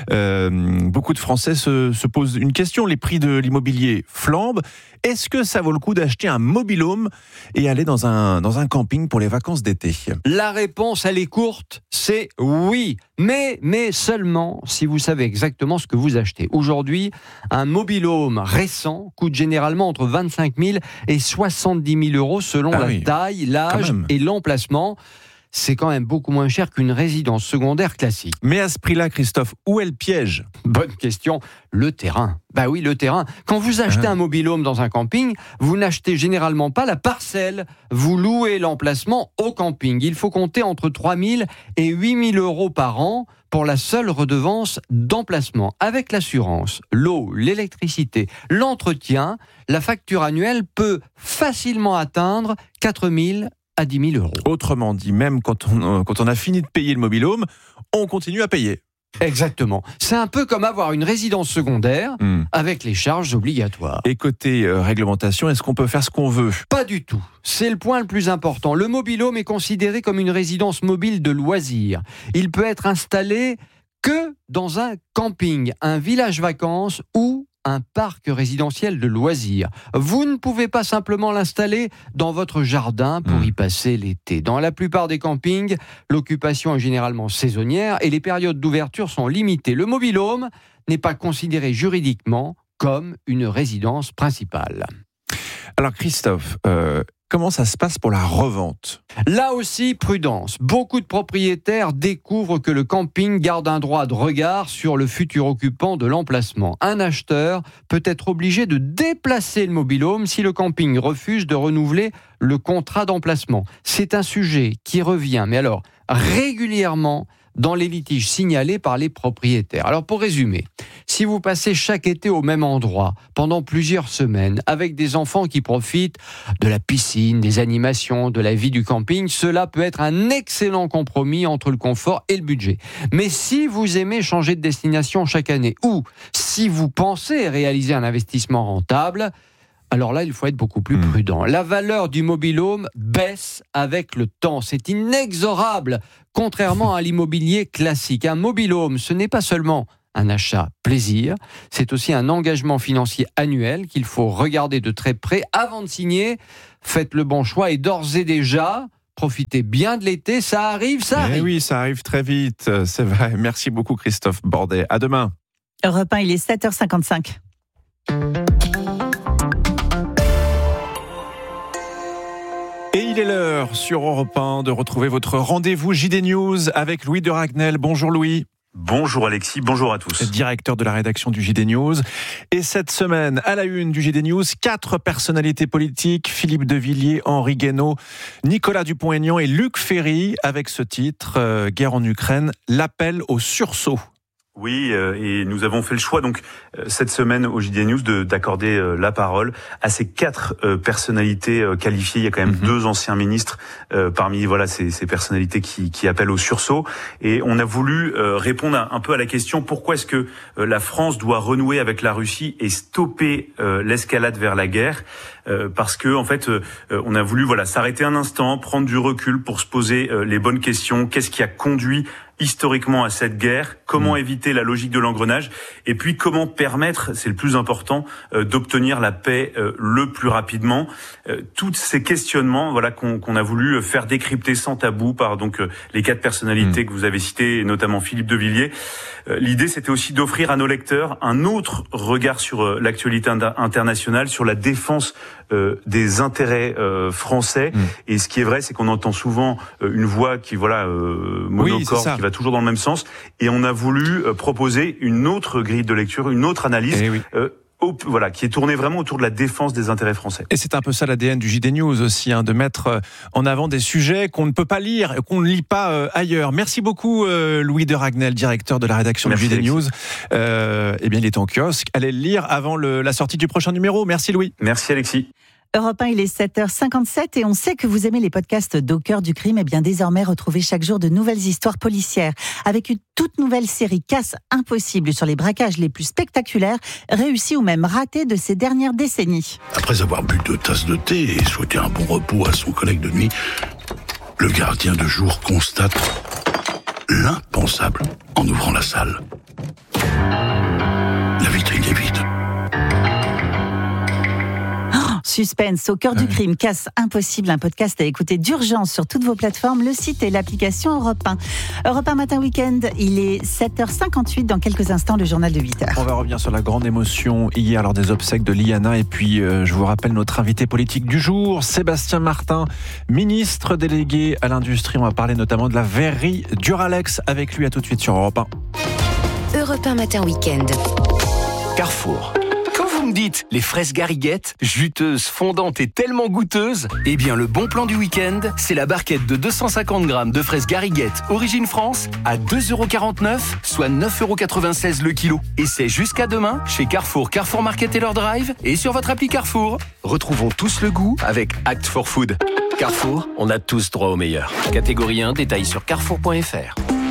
Beaucoup de Français se posent une question. Les prix de l'immobilier flambent. Est-ce que ça vaut le coup d'acheter un mobil-home et aller dans un camping pour les vacances d'été ? La réponse, elle est courte, c'est oui. Mais seulement si vous savez exactement ce que vous achetez. Aujourd'hui, un mobil-home récent coûte généralement entre 25 000 et 70 000 euros selon la taille, l'âge et l'emplacement. C'est quand même beaucoup moins cher qu'une résidence secondaire classique. Mais à ce prix-là, Christophe, où est le piège ? Bonne question. Le terrain. Bah oui, le terrain. Quand vous achetez un mobil-home dans un camping, vous n'achetez généralement pas la parcelle. Vous louez l'emplacement au camping. Il faut compter entre 3 000 et 8 000 euros par an pour la seule redevance d'emplacement. Avec l'assurance, l'eau, l'électricité, l'entretien, la facture annuelle peut facilement atteindre 4 000 à 10 000 euros. Autrement dit, même quand on a fini de payer le mobil-home, on continue à payer. Exactement. C'est un peu comme avoir une résidence secondaire avec les charges obligatoires. Et côté réglementation, est-ce qu'on peut faire ce qu'on veut ? Pas du tout. C'est le point le plus important. Le mobil-home est considéré comme une résidence mobile de loisirs. Il peut être installé que dans un camping, un village vacances ou un parc résidentiel de loisirs. Vous ne pouvez pas simplement l'installer dans votre jardin pour y passer l'été. Dans la plupart des campings, l'occupation est généralement saisonnière et les périodes d'ouverture sont limitées. Le mobil-home n'est pas considéré juridiquement comme une résidence principale. Alors Christophe, comment ça se passe pour la revente ? Là aussi, prudence. Beaucoup de propriétaires découvrent que le camping garde un droit de regard sur le futur occupant de l'emplacement. Un acheteur peut être obligé de déplacer le mobil-home si le camping refuse de renouveler le contrat d'emplacement. C'est un sujet qui revient, mais alors régulièrement, dans les litiges signalés par les propriétaires. Alors pour résumer, si vous passez chaque été au même endroit pendant plusieurs semaines avec des enfants qui profitent de la piscine, des animations, de la vie du camping, cela peut être un excellent compromis entre le confort et le budget. Mais si vous aimez changer de destination chaque année ou si vous pensez réaliser un investissement rentable, alors là, il faut être beaucoup plus prudent. La valeur du mobil-home baisse avec le temps. C'est inexorable, contrairement à l'immobilier classique. Un mobil-home, ce n'est pas seulement un achat plaisir, c'est aussi un engagement financier annuel qu'il faut regarder de très près avant de signer. Faites le bon choix et d'ores et déjà, profitez bien de l'été. Ça arrive, ça arrive. Oui, ça arrive très vite, c'est vrai. Merci beaucoup Christophe Bordet. À demain. Europe 1, il est 7h55. Et il est l'heure sur Europe 1 de retrouver votre rendez-vous JD News avec Louis de Ragnel. Bonjour Louis. Bonjour Alexis, bonjour à tous. Directeur de la rédaction du JD News. Et cette semaine, à la une du JD News, 4 personnalités politiques, Philippe de Villiers, Henri Guénaud, Nicolas Dupont-Aignan et Luc Ferry, avec ce titre, Guerre en Ukraine, l'appel au sursaut. Oui, et nous avons fait le choix donc cette semaine au JD News d'accorder la parole à ces 4 personnalités qualifiées. Il y a quand même 2 anciens ministres parmi ces personnalités qui appellent au sursaut. Et on a voulu répondre un peu à la question pourquoi est-ce que la France doit renouer avec la Russie et stopper l'escalade vers la guerre. Parce que en fait, on a voulu s'arrêter un instant, prendre du recul pour se poser les bonnes questions. Qu'est-ce qui a conduit historiquement à cette guerre, comment éviter la logique de l'engrenage, et puis comment permettre, c'est le plus important, d'obtenir la paix le plus rapidement. Tous ces questionnements, qu'on a voulu faire décrypter sans tabou par donc les 4 personnalités que vous avez citées, et notamment Philippe de Villiers. L'idée, c'était aussi d'offrir à nos lecteurs un autre regard sur l'actualité internationale, sur la défense des intérêts français. Et ce qui est vrai, c'est qu'on entend souvent une voix qui monocorde, qui va toujours dans le même sens. Et on a voulu proposer une autre grille de lecture, une autre analyse. Qui est tournée vraiment autour de la défense des intérêts français. Et c'est un peu ça l'ADN du JD News aussi, de mettre en avant des sujets qu'on ne peut pas lire et qu'on ne lit pas ailleurs. Merci beaucoup Louis de Ragnel, directeur de la rédaction du JD Alexis. News. Il est en kiosque. Allez le lire avant la sortie du prochain numéro. Merci Louis. Merci Alexis. Europe 1, il est 7h57 et on sait que vous aimez les podcasts d'Au cœur du crime. Et bien désormais, retrouvez chaque jour de nouvelles histoires policières avec une toute nouvelle série Casse Impossible sur les braquages les plus spectaculaires, réussis ou même ratés de ces dernières décennies. Après avoir bu 2 tasses de thé et souhaité un bon repos à son collègue de nuit, le gardien de jour constate l'impensable en ouvrant la salle. La vitrine est vide. Suspense au cœur du crime, Casse Impossible, un podcast à écouter d'urgence sur toutes vos plateformes, le site et l'application Europe 1. Europe 1 Matin Week-end, il est 7h58, dans quelques instants, le journal de 8h. On va revenir sur la grande émotion hier lors des obsèques de Liana. Et puis, je vous rappelle notre invité politique du jour, Sébastien Martin, ministre délégué à l'industrie. On va parler notamment de la verrerie Duralex avec lui. À tout de suite sur Europe 1. Europe 1 Matin Week-end. Carrefour. Quand vous me dites les fraises gariguettes, juteuses, fondantes et tellement goûteuses, eh bien le bon plan du week-end, c'est la barquette de 250 grammes de fraises gariguettes Origine France à 2,49€, soit 9,96€ le kilo. Et c'est jusqu'à demain chez Carrefour, Carrefour Market et leur drive et sur votre appli Carrefour. Retrouvons tous le goût avec Act for Food. Carrefour, on a tous droit au meilleur. Catégorie 1, détail sur carrefour.fr.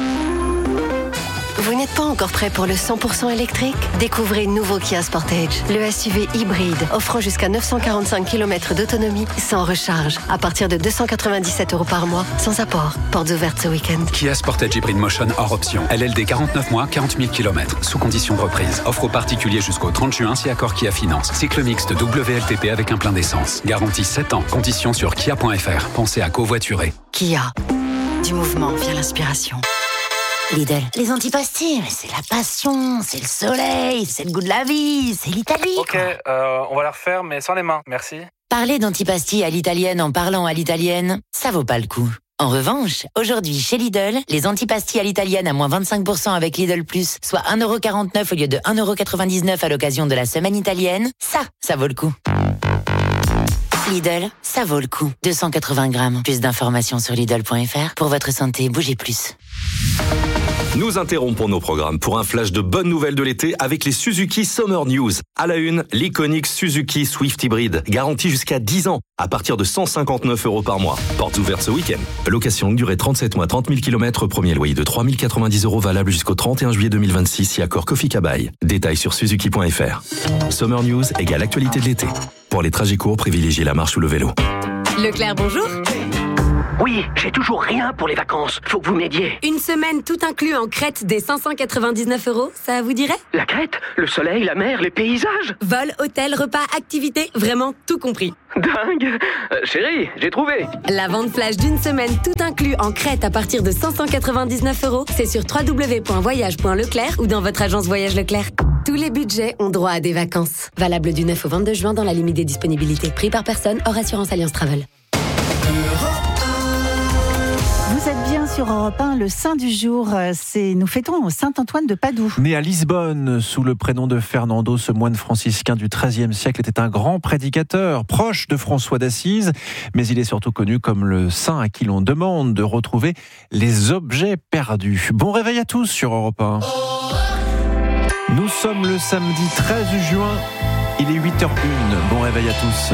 Vous n'êtes pas encore prêt pour le 100% électrique ? Découvrez nouveau Kia Sportage, le SUV hybride offrant jusqu'à 945 km d'autonomie sans recharge, à partir de 297€ par mois, sans apport. Portes ouvertes ce week-end. Kia Sportage Hybrid Motion hors option. LLD 49 mois, 40 000 km, sous condition de reprise. Offre aux particuliers jusqu'au 30 juin si accord Kia Finance. Cycle mixte WLTP avec un plein d'essence. Garantie 7 ans. Conditions sur kia.fr. Pensez à covoiturer. Kia. Du mouvement vient l'inspiration. Lidl, les antipastilles, c'est la passion, c'est le soleil, c'est le goût de la vie, c'est l'Italie. Ok, on va la refaire, mais sans les mains, merci. Parler d'antipastilles à l'italienne en parlant à l'italienne, ça vaut pas le coup. En revanche, aujourd'hui chez Lidl, les antipastilles à l'italienne à moins 25% avec Lidl+, soit 1,49€ au lieu de 1,99€ à l'occasion de la semaine italienne, ça vaut le coup. Lidl, ça vaut le coup. 280 grammes. Plus d'informations sur Lidl.fr. Pour votre santé, bougez plus. Nous interrompons nos programmes pour un flash de bonnes nouvelles de l'été avec les Suzuki Summer News. À la une, l'iconique Suzuki Swift Hybrid, garantie jusqu'à 10 ans, à partir de 159 € par mois. Portes ouvertes ce week-end. Location longue durée 37 mois, 30 000 km, premier loyer de 3 090 € valable jusqu'au 31 juillet 2026 si accord Kofi Kabai. Détails sur suzuki.fr. Summer News égale actualité de l'été. Pour les trajets courts, privilégiez la marche ou le vélo. Leclerc, bonjour. Oui, j'ai toujours rien pour les vacances. Faut que vous m'aidiez. Une semaine tout inclus en Crète des 599 €, ça vous dirait? La Crète, le soleil, la mer, les paysages. Vol, hôtel, repas, activités, vraiment tout compris. Dingue. Chérie, j'ai trouvé. La vente flash d'une semaine tout inclus en Crète à partir de 599 €, c'est sur www.voyage.leclerc ou dans votre agence Voyage Leclerc. Tous les budgets ont droit à des vacances. Valable du 9 au 22 juin dans la limite des disponibilités. Prix par personne, hors assurance Alliance Travel. Vous êtes bien sur Europe 1, le saint du jour, nous fêtons Saint-Antoine de Padoue. Né à Lisbonne, sous le prénom de Fernando, ce moine franciscain du XIIIe siècle était un grand prédicateur, proche de François d'Assise, mais il est surtout connu comme le saint à qui l'on demande de retrouver les objets perdus. Bon réveil à tous sur Europe 1. Nous sommes le samedi 13 juin, il est 8h01. Bon réveil à tous.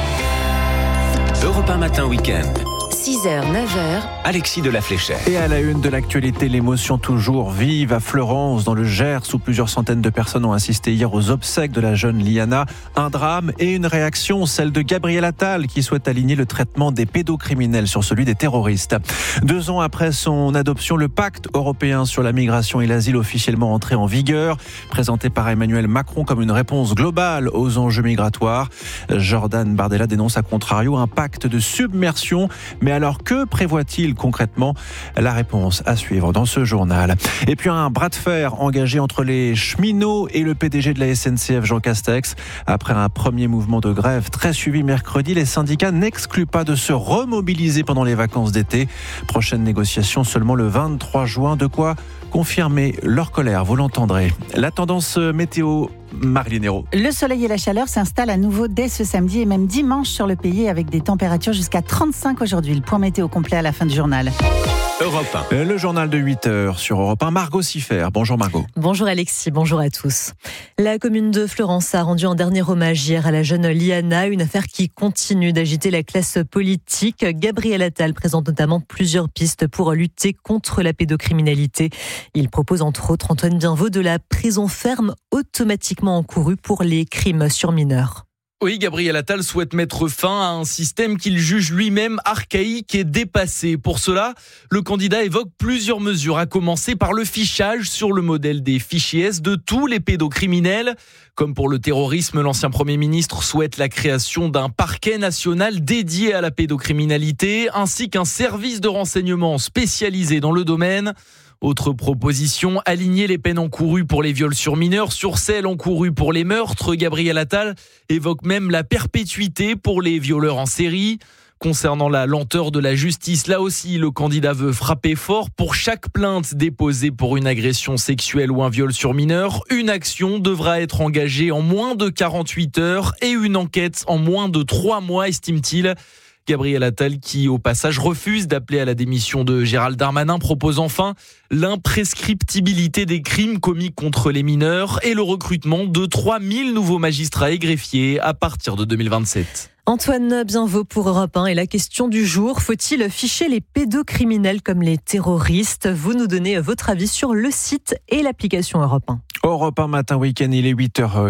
Europe 1 matin week-end. 6h, 9h. Alexis de la Fléchère. Et à la une de l'actualité, l'émotion toujours vive à Fleurance, dans le Gers, où plusieurs centaines de personnes ont assisté hier aux obsèques de la jeune Liana. Un drame et une réaction, celle de Gabriel Attal, qui souhaite aligner le traitement des pédocriminels sur celui des terroristes. 2 ans après son adoption, le pacte européen sur la migration et l'asile officiellement entré en vigueur, présenté par Emmanuel Macron comme une réponse globale aux enjeux migratoires. Jordan Bardella dénonce à contrario un pacte de submersion. Mais alors, que prévoit-il concrètement? La réponse à suivre dans ce journal. Et puis un bras de fer engagé entre les cheminots et le PDG de la SNCF, Jean Castex. Après un premier mouvement de grève très suivi mercredi, les syndicats n'excluent pas de se remobiliser pendant les vacances d'été. Prochaine négociation seulement le 23 juin. De quoi confirmer leur colère, vous l'entendrez. La tendance météo, Marilyn Hérault. Le soleil et la chaleur s'installent à nouveau dès ce samedi et même dimanche sur le pays avec des températures jusqu'à 35 aujourd'hui. Le point météo complet à la fin du journal. Europe 1. Le journal de 8h sur Europe 1. Margot Siffert. Bonjour Margot. Bonjour Alexis, bonjour à tous. La commune de Fleurance a rendu un dernier hommage hier à la jeune Liana, une affaire qui continue d'agiter la classe politique. Gabriel Attal présente notamment plusieurs pistes pour lutter contre la pédocriminalité. Il propose entre autres, Antoine Bienvaux, de la prison ferme automatiquement encourue pour les crimes sur mineurs. Oui, Gabriel Attal souhaite mettre fin à un système qu'il juge lui-même archaïque et dépassé. Pour cela, le candidat évoque plusieurs mesures, à commencer par le fichage sur le modèle des fichiers S de tous les pédocriminels. Comme pour le terrorisme, l'ancien Premier ministre souhaite la création d'un parquet national dédié à la pédocriminalité, ainsi qu'un service de renseignement spécialisé dans le domaine. Autre proposition, aligner les peines encourues pour les viols sur mineurs sur celles encourues pour les meurtres. Gabriel Attal évoque même la perpétuité pour les violeurs en série. Concernant la lenteur de la justice, là aussi, le candidat veut frapper fort. Pour chaque plainte déposée pour une agression sexuelle ou un viol sur mineur, une action devra être engagée en moins de 48 heures et une enquête en moins de 3 mois, estime-t-il. Gabriel Attal, qui au passage refuse d'appeler à la démission de Gérald Darmanin, propose enfin l'imprescriptibilité des crimes commis contre les mineurs et le recrutement de 3000 nouveaux magistrats et greffiers à partir de 2027. Antoine Bienvaux pour Europe 1 et la question du jour, faut-il ficher les pédocriminels comme les terroristes? Vous nous donnez votre avis sur le site et l'application Europe 1. Europe 1 matin week-end, il est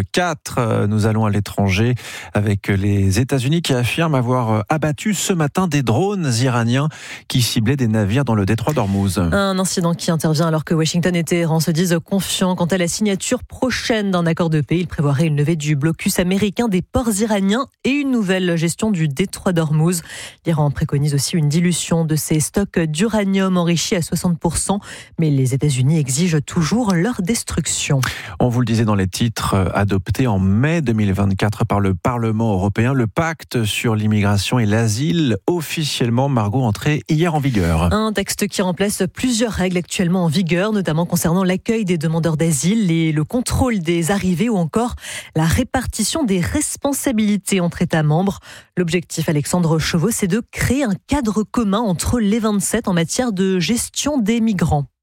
8h04. Nous allons à l'étranger avec les États-Unis qui affirment avoir abattu ce matin des drones iraniens qui ciblaient des navires dans le détroit d'Ormuz. Un incident qui intervient alors que Washington et Téhéran se disent confiants quant à la signature prochaine d'un accord de paix. Il prévoirait une levée du blocus américain des ports iraniens et une nouvelle gestion du détroit d'Ormuz. L'Iran préconise aussi une dilution de ses stocks d'uranium enrichi à 60%, mais les États-Unis exigent toujours leur destruction. On vous le disait dans les titres, adopté en mai 2024 par le Parlement européen, le pacte sur l'immigration et l'asile, officiellement, Margot, entré hier en vigueur. Un texte qui remplace plusieurs règles actuellement en vigueur, notamment concernant l'accueil des demandeurs d'asile et le contrôle des arrivées ou encore la répartition des responsabilités entre États membres. L'objectif, Alexandre Chauveau, c'est de créer un cadre commun entre les 27 en matière de gestion des migrants.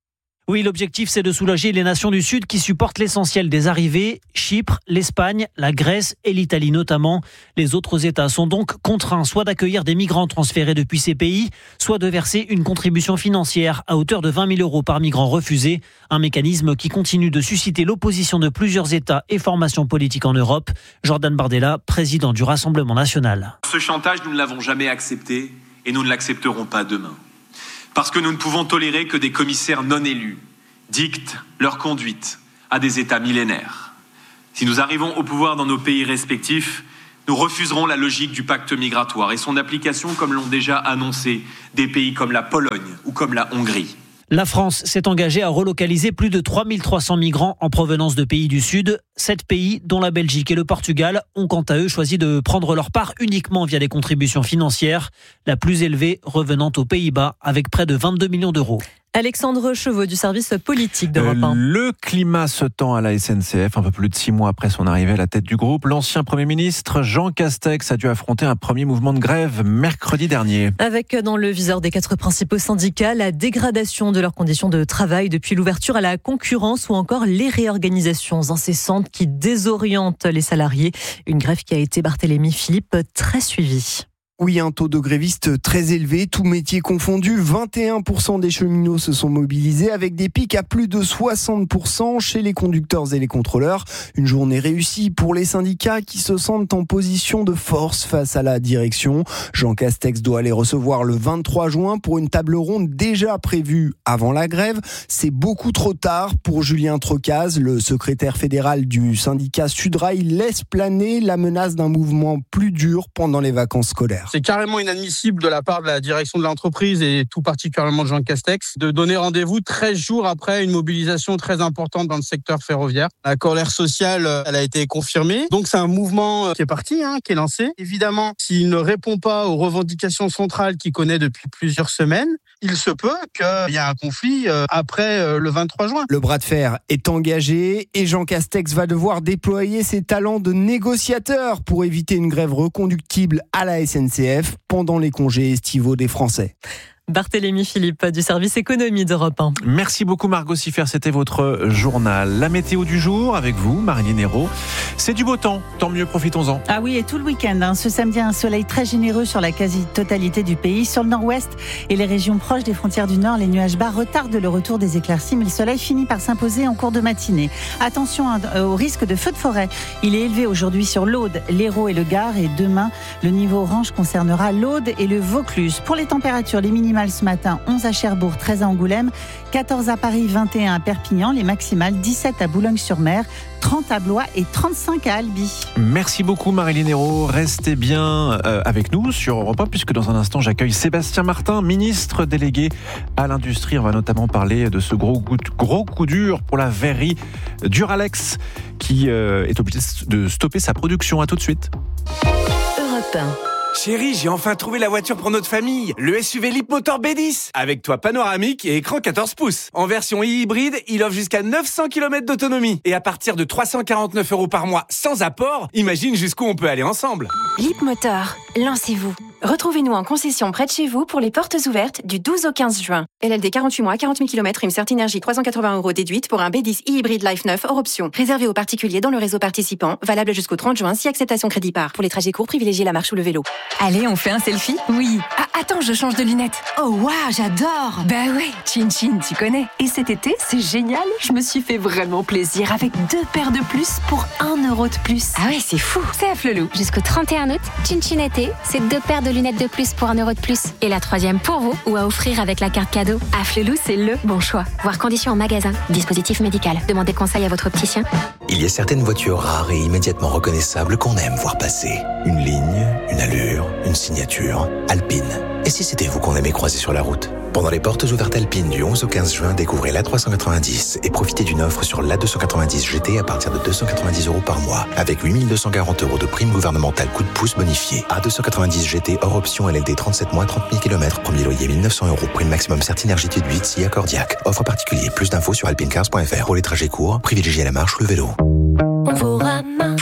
Oui, l'objectif, c'est de soulager les nations du Sud qui supportent l'essentiel des arrivées. Chypre, l'Espagne, la Grèce et l'Italie notamment. Les autres États sont donc contraints soit d'accueillir des migrants transférés depuis ces pays, soit de verser une contribution financière à hauteur de 20 000 € par migrant refusé. Un mécanisme qui continue de susciter l'opposition de plusieurs États et formations politiques en Europe. Jordan Bardella, président du Rassemblement national. Ce chantage, nous ne l'avons jamais accepté et nous ne l'accepterons pas demain. Parce que nous ne pouvons tolérer que des commissaires non élus dictent leur conduite à des États millénaires. Si nous arrivons au pouvoir dans nos pays respectifs, nous refuserons la logique du pacte migratoire et son application, comme l'ont déjà annoncé des pays comme la Pologne ou comme la Hongrie. La France s'est engagée à relocaliser plus de 3300 migrants en provenance de pays du Sud. 7 pays, dont la Belgique et le Portugal, ont quant à eux choisi de prendre leur part uniquement via des contributions financières, la plus élevée revenant aux Pays-Bas avec près de 22 millions d'euros. Alexandre Chevaux du service politique d'Europe 1. Le climat se tend à la SNCF, un peu plus de 6 mois après son arrivée à la tête du groupe. L'ancien Premier ministre Jean Castex a dû affronter un premier mouvement de grève mercredi dernier. Avec dans le viseur des 4 principaux syndicats la dégradation de leurs conditions de travail depuis l'ouverture à la concurrence ou encore les réorganisations incessantes qui désorientent les salariés. Une grève qui a été, Barthélémy Philippe, très suivie. Oui, un taux de grévistes très élevé, tout métier confondu. 21% des cheminots se sont mobilisés avec des pics à plus de 60% chez les conducteurs et les contrôleurs. Une journée réussie pour les syndicats qui se sentent en position de force face à la direction. Jean Castex doit les recevoir le 23 juin pour une table ronde déjà prévue avant la grève. C'est beaucoup trop tard pour Julien Trocaz, le secrétaire fédéral du syndicat Sudrail, laisse planer la menace d'un mouvement plus dur pendant les vacances scolaires. C'est carrément inadmissible de la part de la direction de l'entreprise et tout particulièrement de Jean Castex de donner rendez-vous 13 jours après une mobilisation très importante dans le secteur ferroviaire. La colère sociale, elle a été confirmée. Donc c'est un mouvement qui est parti, qui est lancé. Évidemment, s'il ne répond pas aux revendications centrales qu'il connaît depuis plusieurs semaines, il se peut qu'il y ait un conflit après le 23 juin. Le bras de fer est engagé et Jean Castex va devoir déployer ses talents de négociateur pour éviter une grève reconductible à la SNCF pendant les congés estivaux des Français. Barthélémy Philippe du service économie d'Europe 1. Merci beaucoup Margot Siffer, c'était votre journal. La météo du jour avec vous, Marilyn Hérault. C'est du beau temps, tant mieux, profitons-en. Ah oui, et tout le week-end. Ce samedi, un soleil très généreux sur la quasi-totalité du pays. Sur le nord-ouest et les régions proches des frontières du nord, les nuages bas retardent le retour des éclaircies, mais le soleil finit par s'imposer en cours de matinée. Attention au risque de feu de forêt. Il est élevé aujourd'hui sur l'Aude, l'Hérault et le Gard, et demain, le niveau orange concernera l'Aude et le Vaucluse. Pour les températures, les minimales ce matin, 11 à Cherbourg, 13 à Angoulême, 14 à Paris, 21 à Perpignan, les maximales 17 à Boulogne-sur-Mer, 30 à Blois et 35 à Albi. Merci beaucoup Marilyn Hérault. Restez bien avec nous sur Europe 1 puisque dans un instant j'accueille Sébastien Martin, ministre délégué à l'industrie. On va notamment parler de ce gros coup dur pour la verrerie Duralex qui est obligée de stopper sa production. À tout de suite. Europe 1. Chérie, j'ai enfin trouvé la voiture pour notre famille. Le SUV Leapmotor B10. Avec toit panoramique et écran 14 pouces. En version hybride, il offre jusqu'à 900 km d'autonomie. Et à partir de 349 € par mois sans apport, imagine jusqu'où on peut aller ensemble. Leapmotor, lancez-vous. Retrouvez-nous en concession près de chez vous pour les portes ouvertes du 12 au 15 juin. LLD 48 mois, 40 000 km, une Certinergie 380 € déduite pour un B10 e-hybride Life 9 hors option. Réservé aux particuliers dans le réseau participant, valable jusqu'au 30 juin si acceptation crédit par. Pour les trajets courts, privilégiez la marche ou le vélo. Allez, on fait un selfie ? Oui. Ah, attends, je change de lunettes. Oh, waouh, j'adore. Bah ouais, Chin Chin, tu connais. Et cet été, c'est génial. Je me suis fait vraiment plaisir avec 2 paires de plus pour 1 € de plus. Ah ouais, c'est fou. C'est à Flelou. Jusqu'au 31 août, Chin Chin été, c'est 2 paires de lunettes de plus pour 1 € de plus. Et la 3e pour vous ou à offrir avec la carte cadeau. À Flelou, c'est le bon choix. Voir conditions en magasin. Dispositif médical. Demandez conseil à votre opticien. Il y a certaines voitures rares et immédiatement reconnaissables qu'on aime voir passer. Une ligne, une allure, une signature. Alpine. Et si c'était vous qu'on aimait croiser sur la route ? Pendant les portes ouvertes Alpine du 11 au 15 juin, découvrez l'A390 et profitez d'une offre sur l'A290 GT à partir de 290 € par mois, avec 8 240 € de prime gouvernementale coup de pouce bonifié. A290 GT hors option LLD 37 mois, 30 000 km, premier loyer 1 900 €, prime maximum Certinergie déduite si accordiaque. Offre particulier, plus d'infos sur alpinecars.fr. Pour les trajets courts, privilégiez la marche ou le vélo. Pour dormir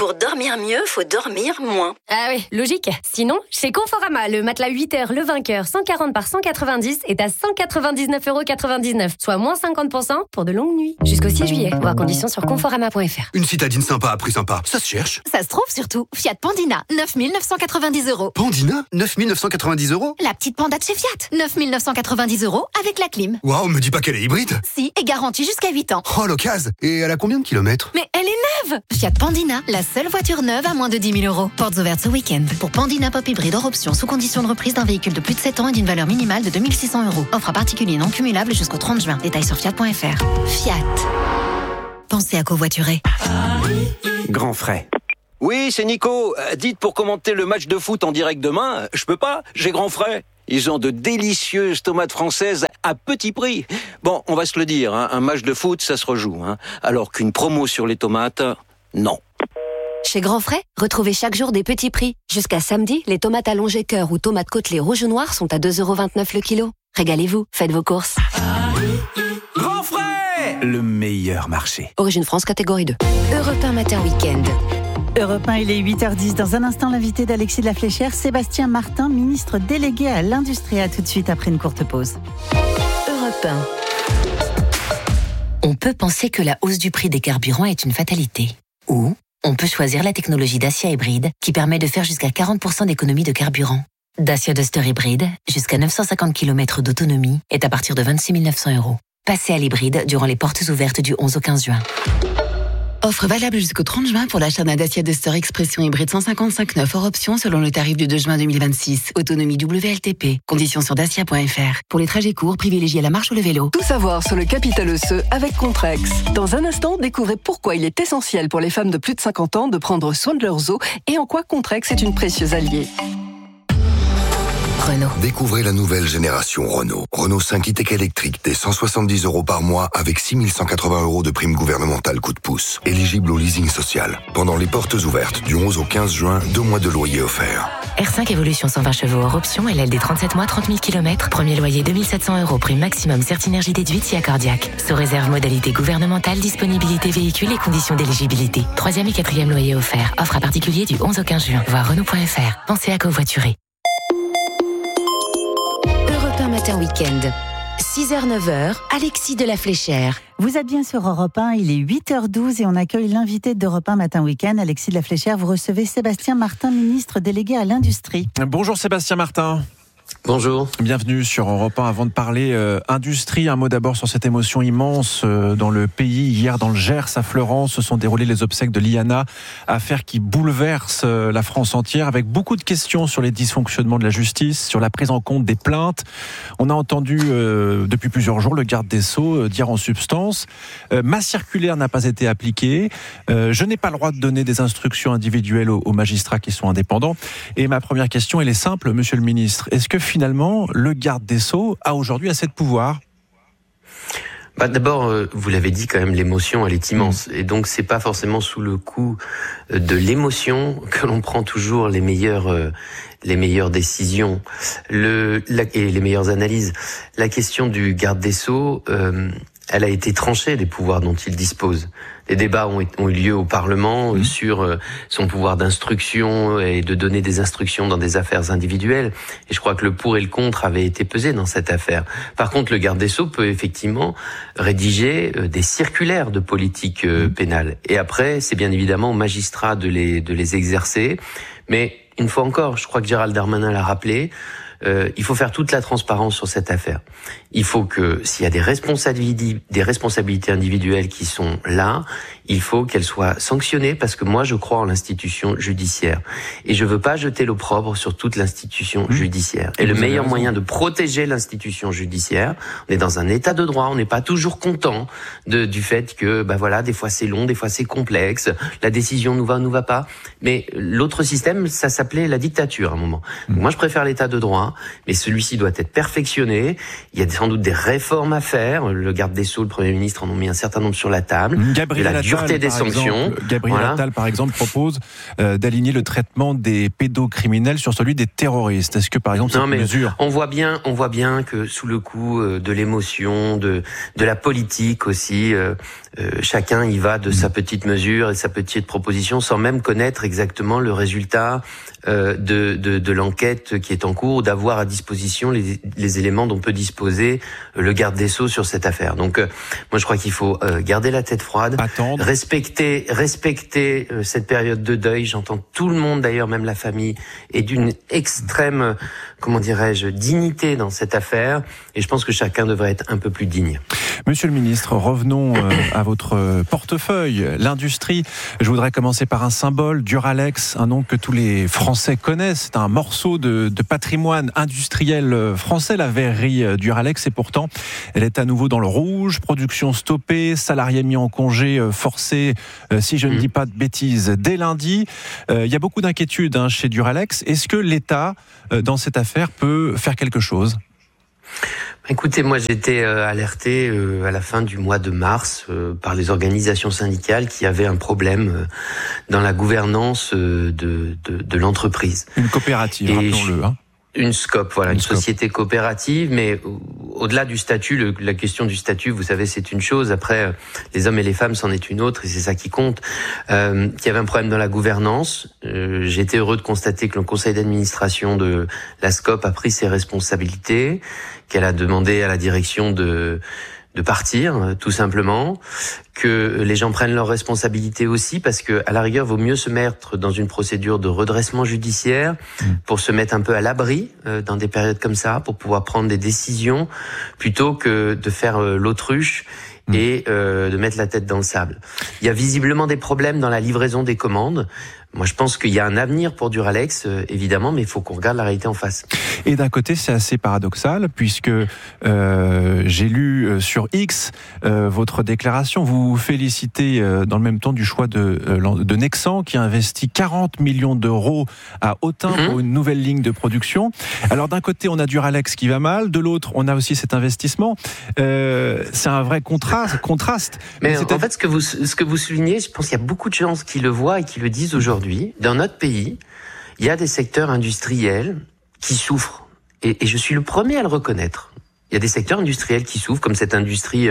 dormir mieux, faut dormir moins. Ah oui, logique. Sinon, chez Conforama, le matelas 8 heures Le Vainqueur 140 par 190 est à 199,99 €, soit moins 50% pour de longues nuits. Jusqu'au 6 juillet. Voir conditions sur conforama.fr. Une citadine sympa à prix sympa, ça se cherche. Ça se trouve surtout. Fiat Pandina, 9 990 €. Pandina, 9 990 €. La petite Panda de chez Fiat, 9 990 € avec la clim. Waouh, me dis pas qu'elle est hybride. Si, et garantie jusqu'à 8 ans. Oh, l'occasion. Et elle a combien de kilomètres? Mais elle est neuve. Fiat Pandina, la seule voiture neuve à moins de 10 000 €. Portes ouvertes ce week-end. Pour Pandina Pop Hybride hors option, sous condition de reprise d'un véhicule de plus de 7 ans et d'une valeur minimale de 2 600 €. Offre à particulier non cumulable jusqu'au 30 juin. Détails sur fiat.fr. Fiat. Pensez à covoiturer. Grand frais. Oui, c'est Nico. Dites, pour commenter le match de foot en direct demain, je peux pas, j'ai grand frais. Ils ont de délicieuses tomates françaises à petit prix. Bon, on va se le dire, hein, un match de foot, ça se rejoue. Hein, alors qu'une promo sur les tomates, non. Chez Grand Frais, retrouvez chaque jour des petits prix. Jusqu'à samedi, les tomates allongées cœur ou tomates côtelées rouge ou noir sont à 2,29 € le kilo. Régalez-vous, faites vos courses. Grand frais, le meilleur marché. Origine France, catégorie 2. Europe 1 Matin Week-end. Europe 1, il est 8h10. Dans un instant, l'invité d'Alexis de la Fléchère, Sébastien Martin, ministre délégué à l'industrie. À tout de suite après une courte pause. Europe 1. On peut penser que la hausse du prix des carburants est une fatalité. Ou on peut choisir la technologie Dacia hybride qui permet de faire jusqu'à 40% d'économie de carburant. Dacia Duster hybride, jusqu'à 950 km d'autonomie, est à partir de 26 900 €. Passez à l'hybride durant les portes ouvertes du 11 au 15 juin. Offre valable jusqu'au 30 juin pour l'achat d'un Dacia Duster Expression hybride 155/9 hors option selon le tarif du 2 juin 2026. Autonomie WLTP. Conditions sur dacia.fr. Pour les trajets courts, privilégiez la marche ou le vélo. Tout savoir sur le capital osseux avec Contrex. Dans un instant, découvrez pourquoi il est essentiel pour les femmes de plus de 50 ans de prendre soin de leurs os et en quoi Contrex est une précieuse alliée. Renault. Découvrez la nouvelle génération Renault. Renault 5 e-Tech électrique dès 170 € par mois avec 6 180 € de prime gouvernementale coup de pouce. Éligible au leasing social. Pendant les portes ouvertes du 11 au 15 juin, 2 mois de loyer offerts. R5 Evolution 120 chevaux hors option, LLD 37 mois, 30 000 km. Premier loyer 2 700 €, prime maximum Certinergie déduite si accordiaque. Sous réserve modalité gouvernementale, disponibilité véhicule et conditions d'éligibilité. 3e et 4e loyer offert. Offre à particulier du 11 au 15 juin. Voir Renault.fr. Pensez à covoiturer. Matin Week-end. 6h-9h, Alexis de la Fléchère. Vous êtes bien sur Europe 1, il est 8h12 et on accueille l'invité d'Europe 1 Matin Week-end, Alexis de la Fléchère. Vous recevez Sébastien Martin, ministre délégué à l'industrie. Bonjour Sébastien Martin. Bonjour. Bienvenue sur Europe 1. Avant de parler industrie, un mot d'abord sur cette émotion immense dans le pays. Hier, dans le Gers, à Fleurance, se sont déroulées les obsèques de Liana, affaire qui bouleverse la France entière, avec beaucoup de questions sur les dysfonctionnements de la justice, sur la prise en compte des plaintes. On a entendu depuis plusieurs jours le garde des Sceaux dire en substance ma circulaire n'a pas été appliquée, je n'ai pas le droit de donner des instructions individuelles aux magistrats qui sont indépendants. Et ma première question, elle est simple, monsieur le ministre. Est-ce que finalement, le garde des Sceaux a aujourd'hui assez de pouvoir ? D'abord, vous l'avez dit quand même, l'émotion, elle est immense. Et donc, c'est pas forcément sous le coup de l'émotion que l'on prend toujours les meilleures décisions et les meilleures analyses. La question du garde des Sceaux, elle a été tranchée des pouvoirs dont il dispose. Les débats ont eu lieu au Parlement sur son pouvoir d'instruction et de donner des instructions dans des affaires individuelles. Et je crois que le pour et le contre avaient été pesés dans cette affaire. Par contre, le garde des Sceaux peut effectivement rédiger des circulaires de politique pénale. Et après, c'est bien évidemment aux magistrats de les exercer. Mais une fois encore, je crois que Gérald Darmanin l'a rappelé, il faut faire toute la transparence sur cette affaire. Il faut que, s'il y a des responsabilités individuelles qui sont là, il faut qu'elles soient sanctionnées, parce que moi, je crois en l'institution judiciaire. Et je veux pas jeter l'opprobre sur toute l'institution judiciaire. Et le meilleur moyen de protéger l'institution judiciaire, on est dans un état de droit, on n'est pas toujours content du fait que, des fois c'est long, des fois c'est complexe, la décision nous va pas. Mais l'autre système, ça s'appelait la dictature à un moment. Donc moi, je préfère l'état de droit. droit, mais celui-ci doit être perfectionné. Il y a sans doute des réformes à faire. Le garde des Sceaux, le Premier ministre en ont mis un certain nombre sur la table. La dureté des sanctions. Gabriel Attal, par exemple, propose d'aligner le traitement des pédocriminels sur celui des terroristes. Est-ce que, par exemple, cette mesure... On voit bien que sous le coup de l'émotion, de la politique aussi, chacun y va de sa petite mesure et de sa petite proposition sans même connaître exactement le résultat de l'enquête qui est en cours, ou d'avoir à disposition les éléments dont peut disposer le garde des Sceaux sur cette affaire. Donc moi je crois qu'il faut garder la tête froide, respecter cette période de deuil. J'entends tout le monde, d'ailleurs même la famille, est d'une extrême, dignité dans cette affaire, et je pense que chacun devrait être un peu plus digne. Monsieur le ministre, revenons à votre portefeuille, l'industrie. Je voudrais commencer par un symbole, Duralex, un nom que tous les Français connaissent. C'est un morceau de patrimoine industriel français, la verrerie Duralex, et pourtant, elle est à nouveau dans le rouge. Production stoppée, salariés mis en congé forcé, si je ne dis pas de bêtises, dès lundi. Il y a beaucoup d'inquiétudes chez Duralex. Est-ce que l'État, dans cette affaire, peut faire quelque chose ? Écoutez, moi j'étais alerté à la fin du mois de mars par les organisations syndicales qui avaient un problème dans la gouvernance de l'entreprise. Une coopérative, rappelons-le. Une SCOP, une société coopérative, mais au-delà du statut, la question du statut, vous savez, c'est une chose. Après, les hommes et les femmes, c'en est une autre, et c'est ça qui compte. Qu'il y avait un problème dans la gouvernance. J'ai été heureux de constater que le conseil d'administration de la SCOP a pris ses responsabilités, qu'elle a demandé à la direction de partir, tout simplement, que les gens prennent leurs responsabilités aussi, parce que à la rigueur, vaut mieux se mettre dans une procédure de redressement judiciaire pour se mettre un peu à l'abri dans des périodes comme ça, pour pouvoir prendre des décisions, plutôt que de faire l'autruche et de mettre la tête dans le sable. Il y a visiblement des problèmes dans la livraison des commandes. Moi, je pense qu'il y a un avenir pour Duralex, évidemment, mais il faut qu'on regarde la réalité en face. Et d'un côté, c'est assez paradoxal, puisque j'ai lu sur X votre déclaration. Vous vous félicitez dans le même temps du choix de Nexan, qui a investi 40 millions d'euros à Autun pour une nouvelle ligne de production. Alors d'un côté, on a Duralex qui va mal, de l'autre, on a aussi cet investissement. C'est un vrai contraste. Mais en fait, ce que vous soulignez, je pense qu'il y a beaucoup de gens qui le voient et qui le disent aujourd'hui. Dans notre pays, il y a des secteurs industriels qui souffrent. Et je suis le premier à le reconnaître. Il y a des secteurs industriels qui souffrent, comme cette industrie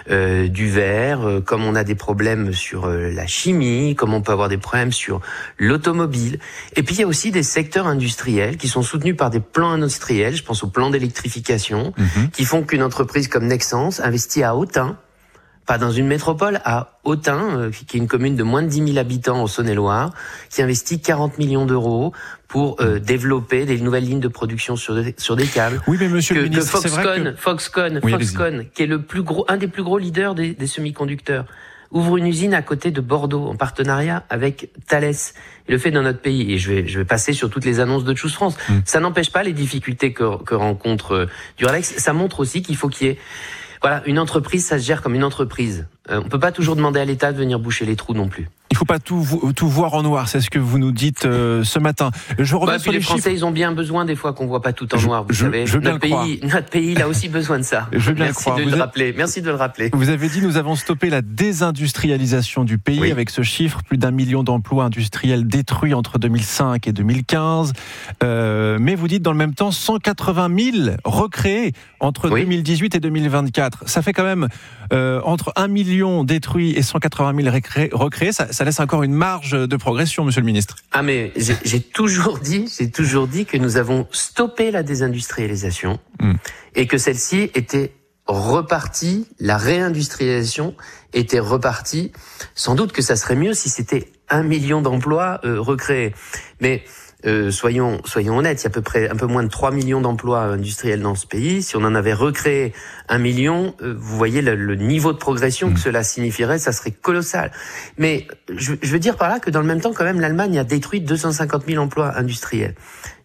du verre, comme on a des problèmes sur la chimie, comme on peut avoir des problèmes sur l'automobile. Et puis il y a aussi des secteurs industriels qui sont soutenus par des plans industriels, je pense au plan d'électrification, qui font qu'une entreprise comme Nexans investit à Autun, pas dans une métropole, à Autun, qui est une commune de moins de 10 000 habitants en Saône-et-Loire, qui investit 40 millions d'euros pour développer des nouvelles lignes de production sur des câbles. Oui, mais monsieur le ministre, Foxconn, qui est un des plus gros leaders des semi-conducteurs, ouvre une usine à côté de Bordeaux, en partenariat avec Thales. Et le fait dans notre pays, et je vais passer sur toutes les annonces de Choose France, ça n'empêche pas les difficultés que rencontre Duralex. Ça montre aussi qu'il faut qu'il y ait... une entreprise, ça se gère comme une entreprise. On peut pas toujours demander à l'État de venir boucher les trous non plus. Il faut pas tout voir en noir, c'est ce que vous nous dites ce matin. Je reviens sur les Français, ils ont bien besoin des fois qu'on voit pas tout en noir, vous savez. Notre pays, il a aussi besoin de ça. Merci de le rappeler. Vous avez dit, nous avons stoppé la désindustrialisation du pays avec ce chiffre, plus d'1 million d'emplois industriels détruits entre 2005 et 2015. Mais vous dites dans le même temps 180 000 recréés entre 2018 et 2024. Ça fait quand même entre 1 million détruits et 180 000 recréés. Ça laisse encore une marge de progression, monsieur le ministre. Ah mais j'ai toujours dit que nous avons stoppé la désindustrialisation et que celle-ci était repartie, la réindustrialisation était repartie. Sans doute que ça serait mieux si c'était 1 million d'emplois recréés. Mais soyons honnêtes, il y a à peu près un peu moins de 3 millions d'emplois industriels dans ce pays. Si on en avait recréé 1 million, vous voyez le niveau de progression que cela signifierait, ça serait colossal. Mais je veux dire par là que dans le même temps, quand même, l'Allemagne a détruit 250 000 emplois industriels.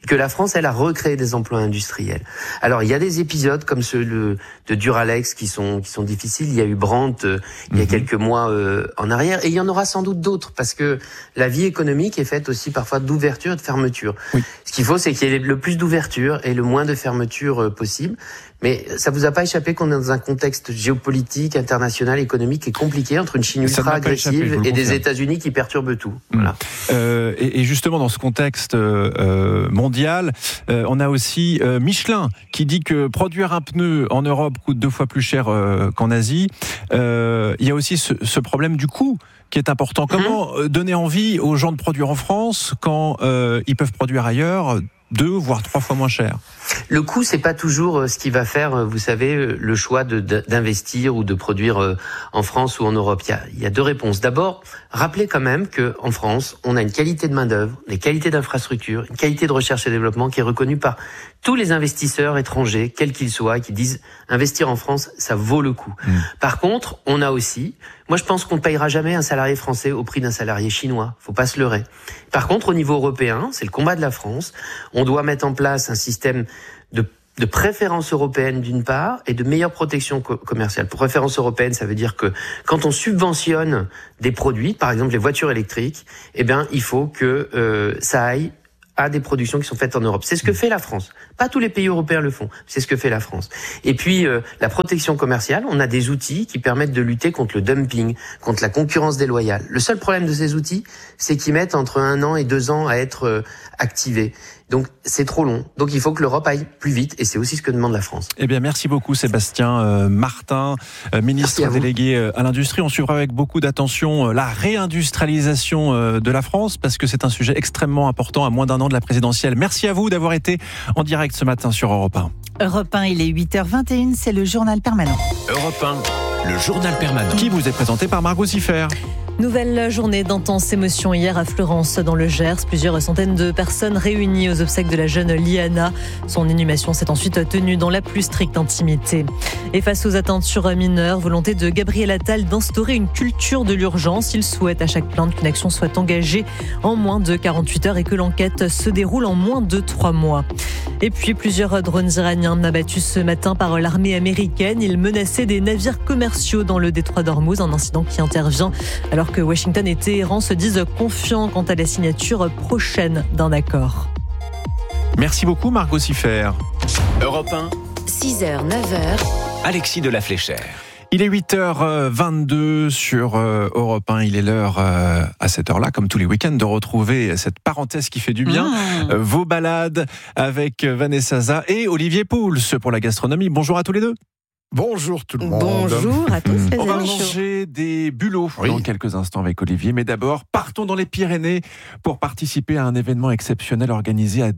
que la France, elle a recréé des emplois industriels. Alors, il y a des épisodes comme ceux de Duralex qui sont difficiles. Il y a eu Brandt il y a quelques mois en arrière, et il y en aura sans doute d'autres, parce que la vie économique est faite aussi parfois d'ouverture et de fermeture. Oui. Ce qu'il faut, c'est qu'il y ait le plus d'ouverture et le moins de fermeture possible. Mais ça vous a pas échappé qu'on est dans un contexte géopolitique, international, économique et compliqué entre une Chine ultra agressive et des États-Unis qui perturbent tout. Voilà. Et justement, dans ce contexte mondial, on a aussi Michelin qui dit que produire un pneu en Europe coûte 2 fois plus cher qu'en Asie. Il y a aussi ce problème du coût qui est important. Comment donner envie aux gens de produire en France quand ils peuvent produire ailleurs 2 voire 3 fois moins cher? Le coût, c'est pas toujours ce qui va faire, vous savez, le choix d'investir ou de produire en France ou en Europe. Il y a 2 réponses. D'abord, rappelez quand même que en France, on a une qualité de main-d'œuvre, des qualités d'infrastructure, une qualité de recherche et développement qui est reconnue par tous les investisseurs étrangers, quels qu'ils soient, qui disent investir en France, ça vaut le coup. Par contre, on a aussi, moi je pense qu'on ne payera jamais un salarié français au prix d'un salarié chinois. Faut pas se leurrer. Par contre, au niveau européen, c'est le combat de la France. On doit mettre en place un système de préférence européenne d'une part et de meilleure protection commerciale. Pour préférence européenne, ça veut dire que quand on subventionne des produits, par exemple les voitures électriques, eh bien il faut que ça aille à des productions qui sont faites en Europe. C'est ce que fait la France. Pas tous les pays européens le font. C'est ce que fait la France. Et puis, la protection commerciale, on a des outils qui permettent de lutter contre le dumping, contre la concurrence déloyale. Le seul problème de ces outils, c'est qu'ils mettent entre 1 an et 2 ans à être activés. Donc, c'est trop long. Donc, il faut que l'Europe aille plus vite. Et c'est aussi ce que demande la France. Eh bien, merci beaucoup, Sébastien Martin, ministre délégué à l'industrie. On suivra avec beaucoup d'attention la réindustrialisation de la France, parce que c'est un sujet extrêmement important à moins d'1 an de la présidentielle. Merci à vous d'avoir été en direct ce matin sur Europe 1. Europe 1, il est 8h21, c'est le journal permanent. Europe 1, le journal permanent. Qui vous est présenté par Margot Siffer. Nouvelle journée d'intenses émotions hier à Fleurance dans le Gers. Plusieurs centaines de personnes réunies aux obsèques de la jeune Liana. Son inhumation s'est ensuite tenue dans la plus stricte intimité. Et face aux atteintes sur mineurs, volonté de Gabriel Attal d'instaurer une culture de l'urgence. Il souhaite à chaque plainte qu'une action soit engagée en moins de 48 heures et que l'enquête se déroule en moins de 3 mois. Et puis plusieurs drones iraniens abattus ce matin par l'armée américaine. Ils menaçaient des navires commerciaux dans le détroit d'Ormuz, un incident qui intervient alors que Washington et Téhéran se disent confiants quant à la signature prochaine d'un accord. Merci beaucoup Margot Siffer. Europe 1, 6h, 9h. Alexis de la Fléchère. Il est 8h22 sur Europe 1. Il est l'heure à cette heure-là, comme tous les week-ends, de retrouver cette parenthèse qui fait du bien. Vos balades avec Vanessa Za et Olivier Pouls pour la gastronomie. Bonjour à tous les deux. Bonjour tout le monde. Bonjour à tous les On va amis. manger des bulots dans quelques instants avec Olivier. Mais d'abord, partons dans les Pyrénées pour participer à un événement exceptionnel organisé à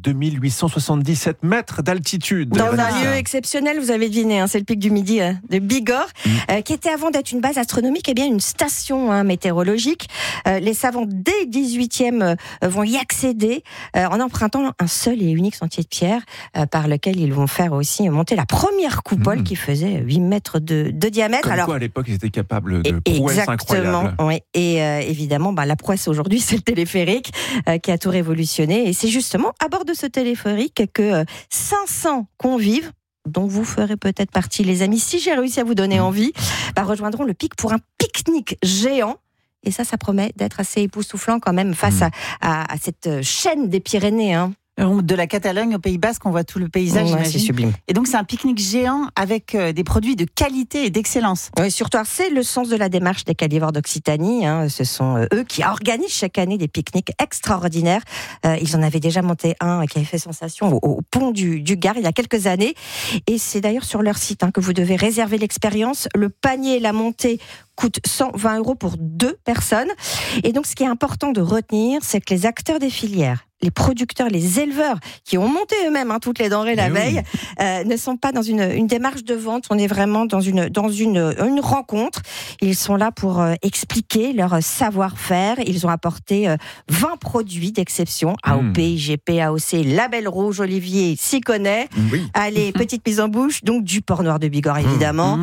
2877 mètres d'altitude. Dans un lieu exceptionnel, vous avez deviné, c'est le pic du Midi de Bigorre, qui était avant d'être une base astronomique, bien une station météorologique. Les savants dès le 18e vont y accéder en empruntant un seul et unique sentier de pierre par lequel ils vont faire aussi monter la première coupole qui faisait 8 mètres de diamètre. Comme quoi, à l'époque, ils étaient capables de prouesses incroyables. Oui. Et évidemment, la prouesse aujourd'hui, c'est le téléphérique qui a tout révolutionné. Et c'est justement à bord de ce téléphérique que 500 convives, dont vous ferez peut-être partie, les amis, si j'ai réussi à vous donner envie, rejoindront le pic pour un pique-nique géant. Et ça promet d'être assez époustouflant quand même face à cette chaîne des Pyrénées. De la Catalogne au Pays Basque, on voit tout le paysage, ouais, c'est sublime. Et donc c'est un pique-nique géant avec des produits de qualité et d'excellence. Oui, surtout, c'est le sens de la démarche des Calivores d'Occitanie. Ce sont eux qui organisent chaque année des pique-niques extraordinaires. Ils en avaient déjà monté un qui avait fait sensation au pont du Gard il y a quelques années. Et c'est d'ailleurs sur leur site que vous devez réserver l'expérience. Le panier et la montée coûte 120 € pour 2 personnes. Et donc, ce qui est important de retenir, c'est que les acteurs des filières, les producteurs, les éleveurs qui ont monté eux-mêmes toutes les denrées la veille, ne sont pas dans une démarche de vente. On est vraiment dans une rencontre. Ils sont là pour expliquer leur savoir-faire. Ils ont apporté 20 produits d'exception. AOP, IGP, AOC, Label Rouge, Olivier s'y connaît. Oui. Allez, petite mise en bouche. Donc, du porc noir de Bigorre, évidemment.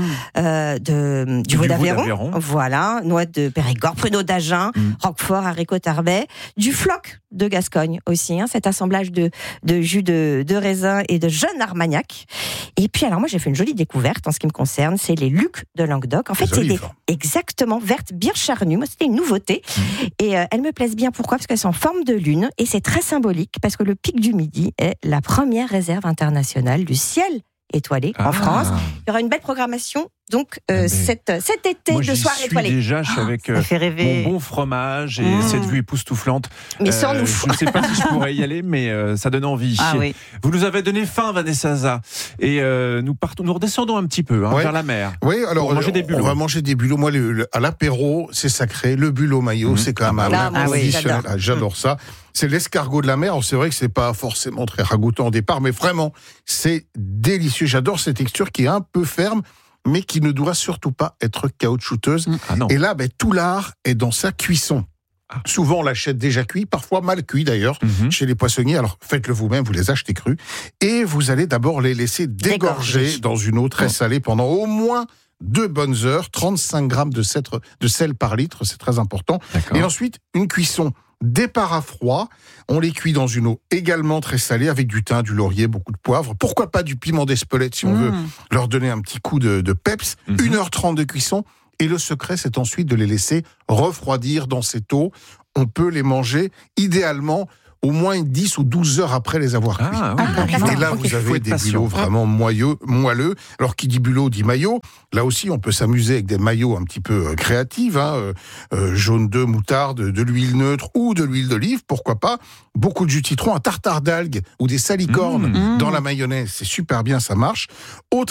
Du veau d'Aveyron. Voilà. Noix de Périgord, pruneau d'Agen, Roquefort, haricot tarbais. Du floc de Gascogne aussi, cet assemblage de jus de raisin et de jeune Armagnac. Et puis alors moi j'ai fait une jolie découverte en ce qui me concerne, c'est les Lucs de Languedoc. En fait c'est exactement vertes bien charnues, moi c'était une nouveauté. Et elles me plaisent bien, pourquoi ? Parce qu'elles sont en forme de lune et c'est très symbolique parce que le Pic du Midi est la première réserve internationale du ciel étoilé en France. Il y aura une belle programmation donc cet été de soirée étoilée. Déjà, je suis avec mon bon fromage et cette vue époustouflante. Mais sans nous. Je ne sais pas si je pourrais y aller, mais ça donne envie. Oui. Vous nous avez donné faim, Vanessa Zaza. Et nous redescendons un petit peu vers la mer. Oui, alors on va manger des bulots. Moi, à l'apéro, c'est sacré. Le bulot maillot, c'est quand même traditionnel. J'adore ça. C'est l'escargot de la mer. Alors, c'est vrai que c'est pas forcément très ragoûtant au départ, mais vraiment, c'est délicieux. J'adore cette texture qui est un peu ferme, mais qui ne doit surtout pas être caoutchouteuse. Et là, tout l'art est dans sa cuisson. Souvent, on l'achète déjà cuit, parfois mal cuit d'ailleurs, chez les poissonniers. Alors, faites-le vous-même, vous les achetez crus. Et vous allez d'abord les laisser dégorger dans une eau très salée pendant au moins 2 bonnes heures, 35 grammes de sel par litre, c'est très important. Et ensuite, une cuisson départ à froid, on les cuit dans une eau également très salée avec du thym, du laurier, beaucoup de poivre, pourquoi pas du piment d'Espelette si on veut leur donner un petit coup de peps, 1h30 de cuisson, et le secret c'est ensuite de les laisser refroidir dans cette eau. On peut les manger idéalement au moins 10 ou 12 heures après les avoir cuits. Et là, vous avez des bulots vraiment moelleux. Alors, qui dit bulot dit maillot. Là aussi, on peut s'amuser avec des maillots un petit peu créatifs. Jaune d'œuf, moutarde, de l'huile neutre ou de l'huile d'olive, pourquoi pas. Beaucoup de jus de citron, un tartare d'algues ou des salicornes dans la mayonnaise. C'est super bien, ça marche. Autre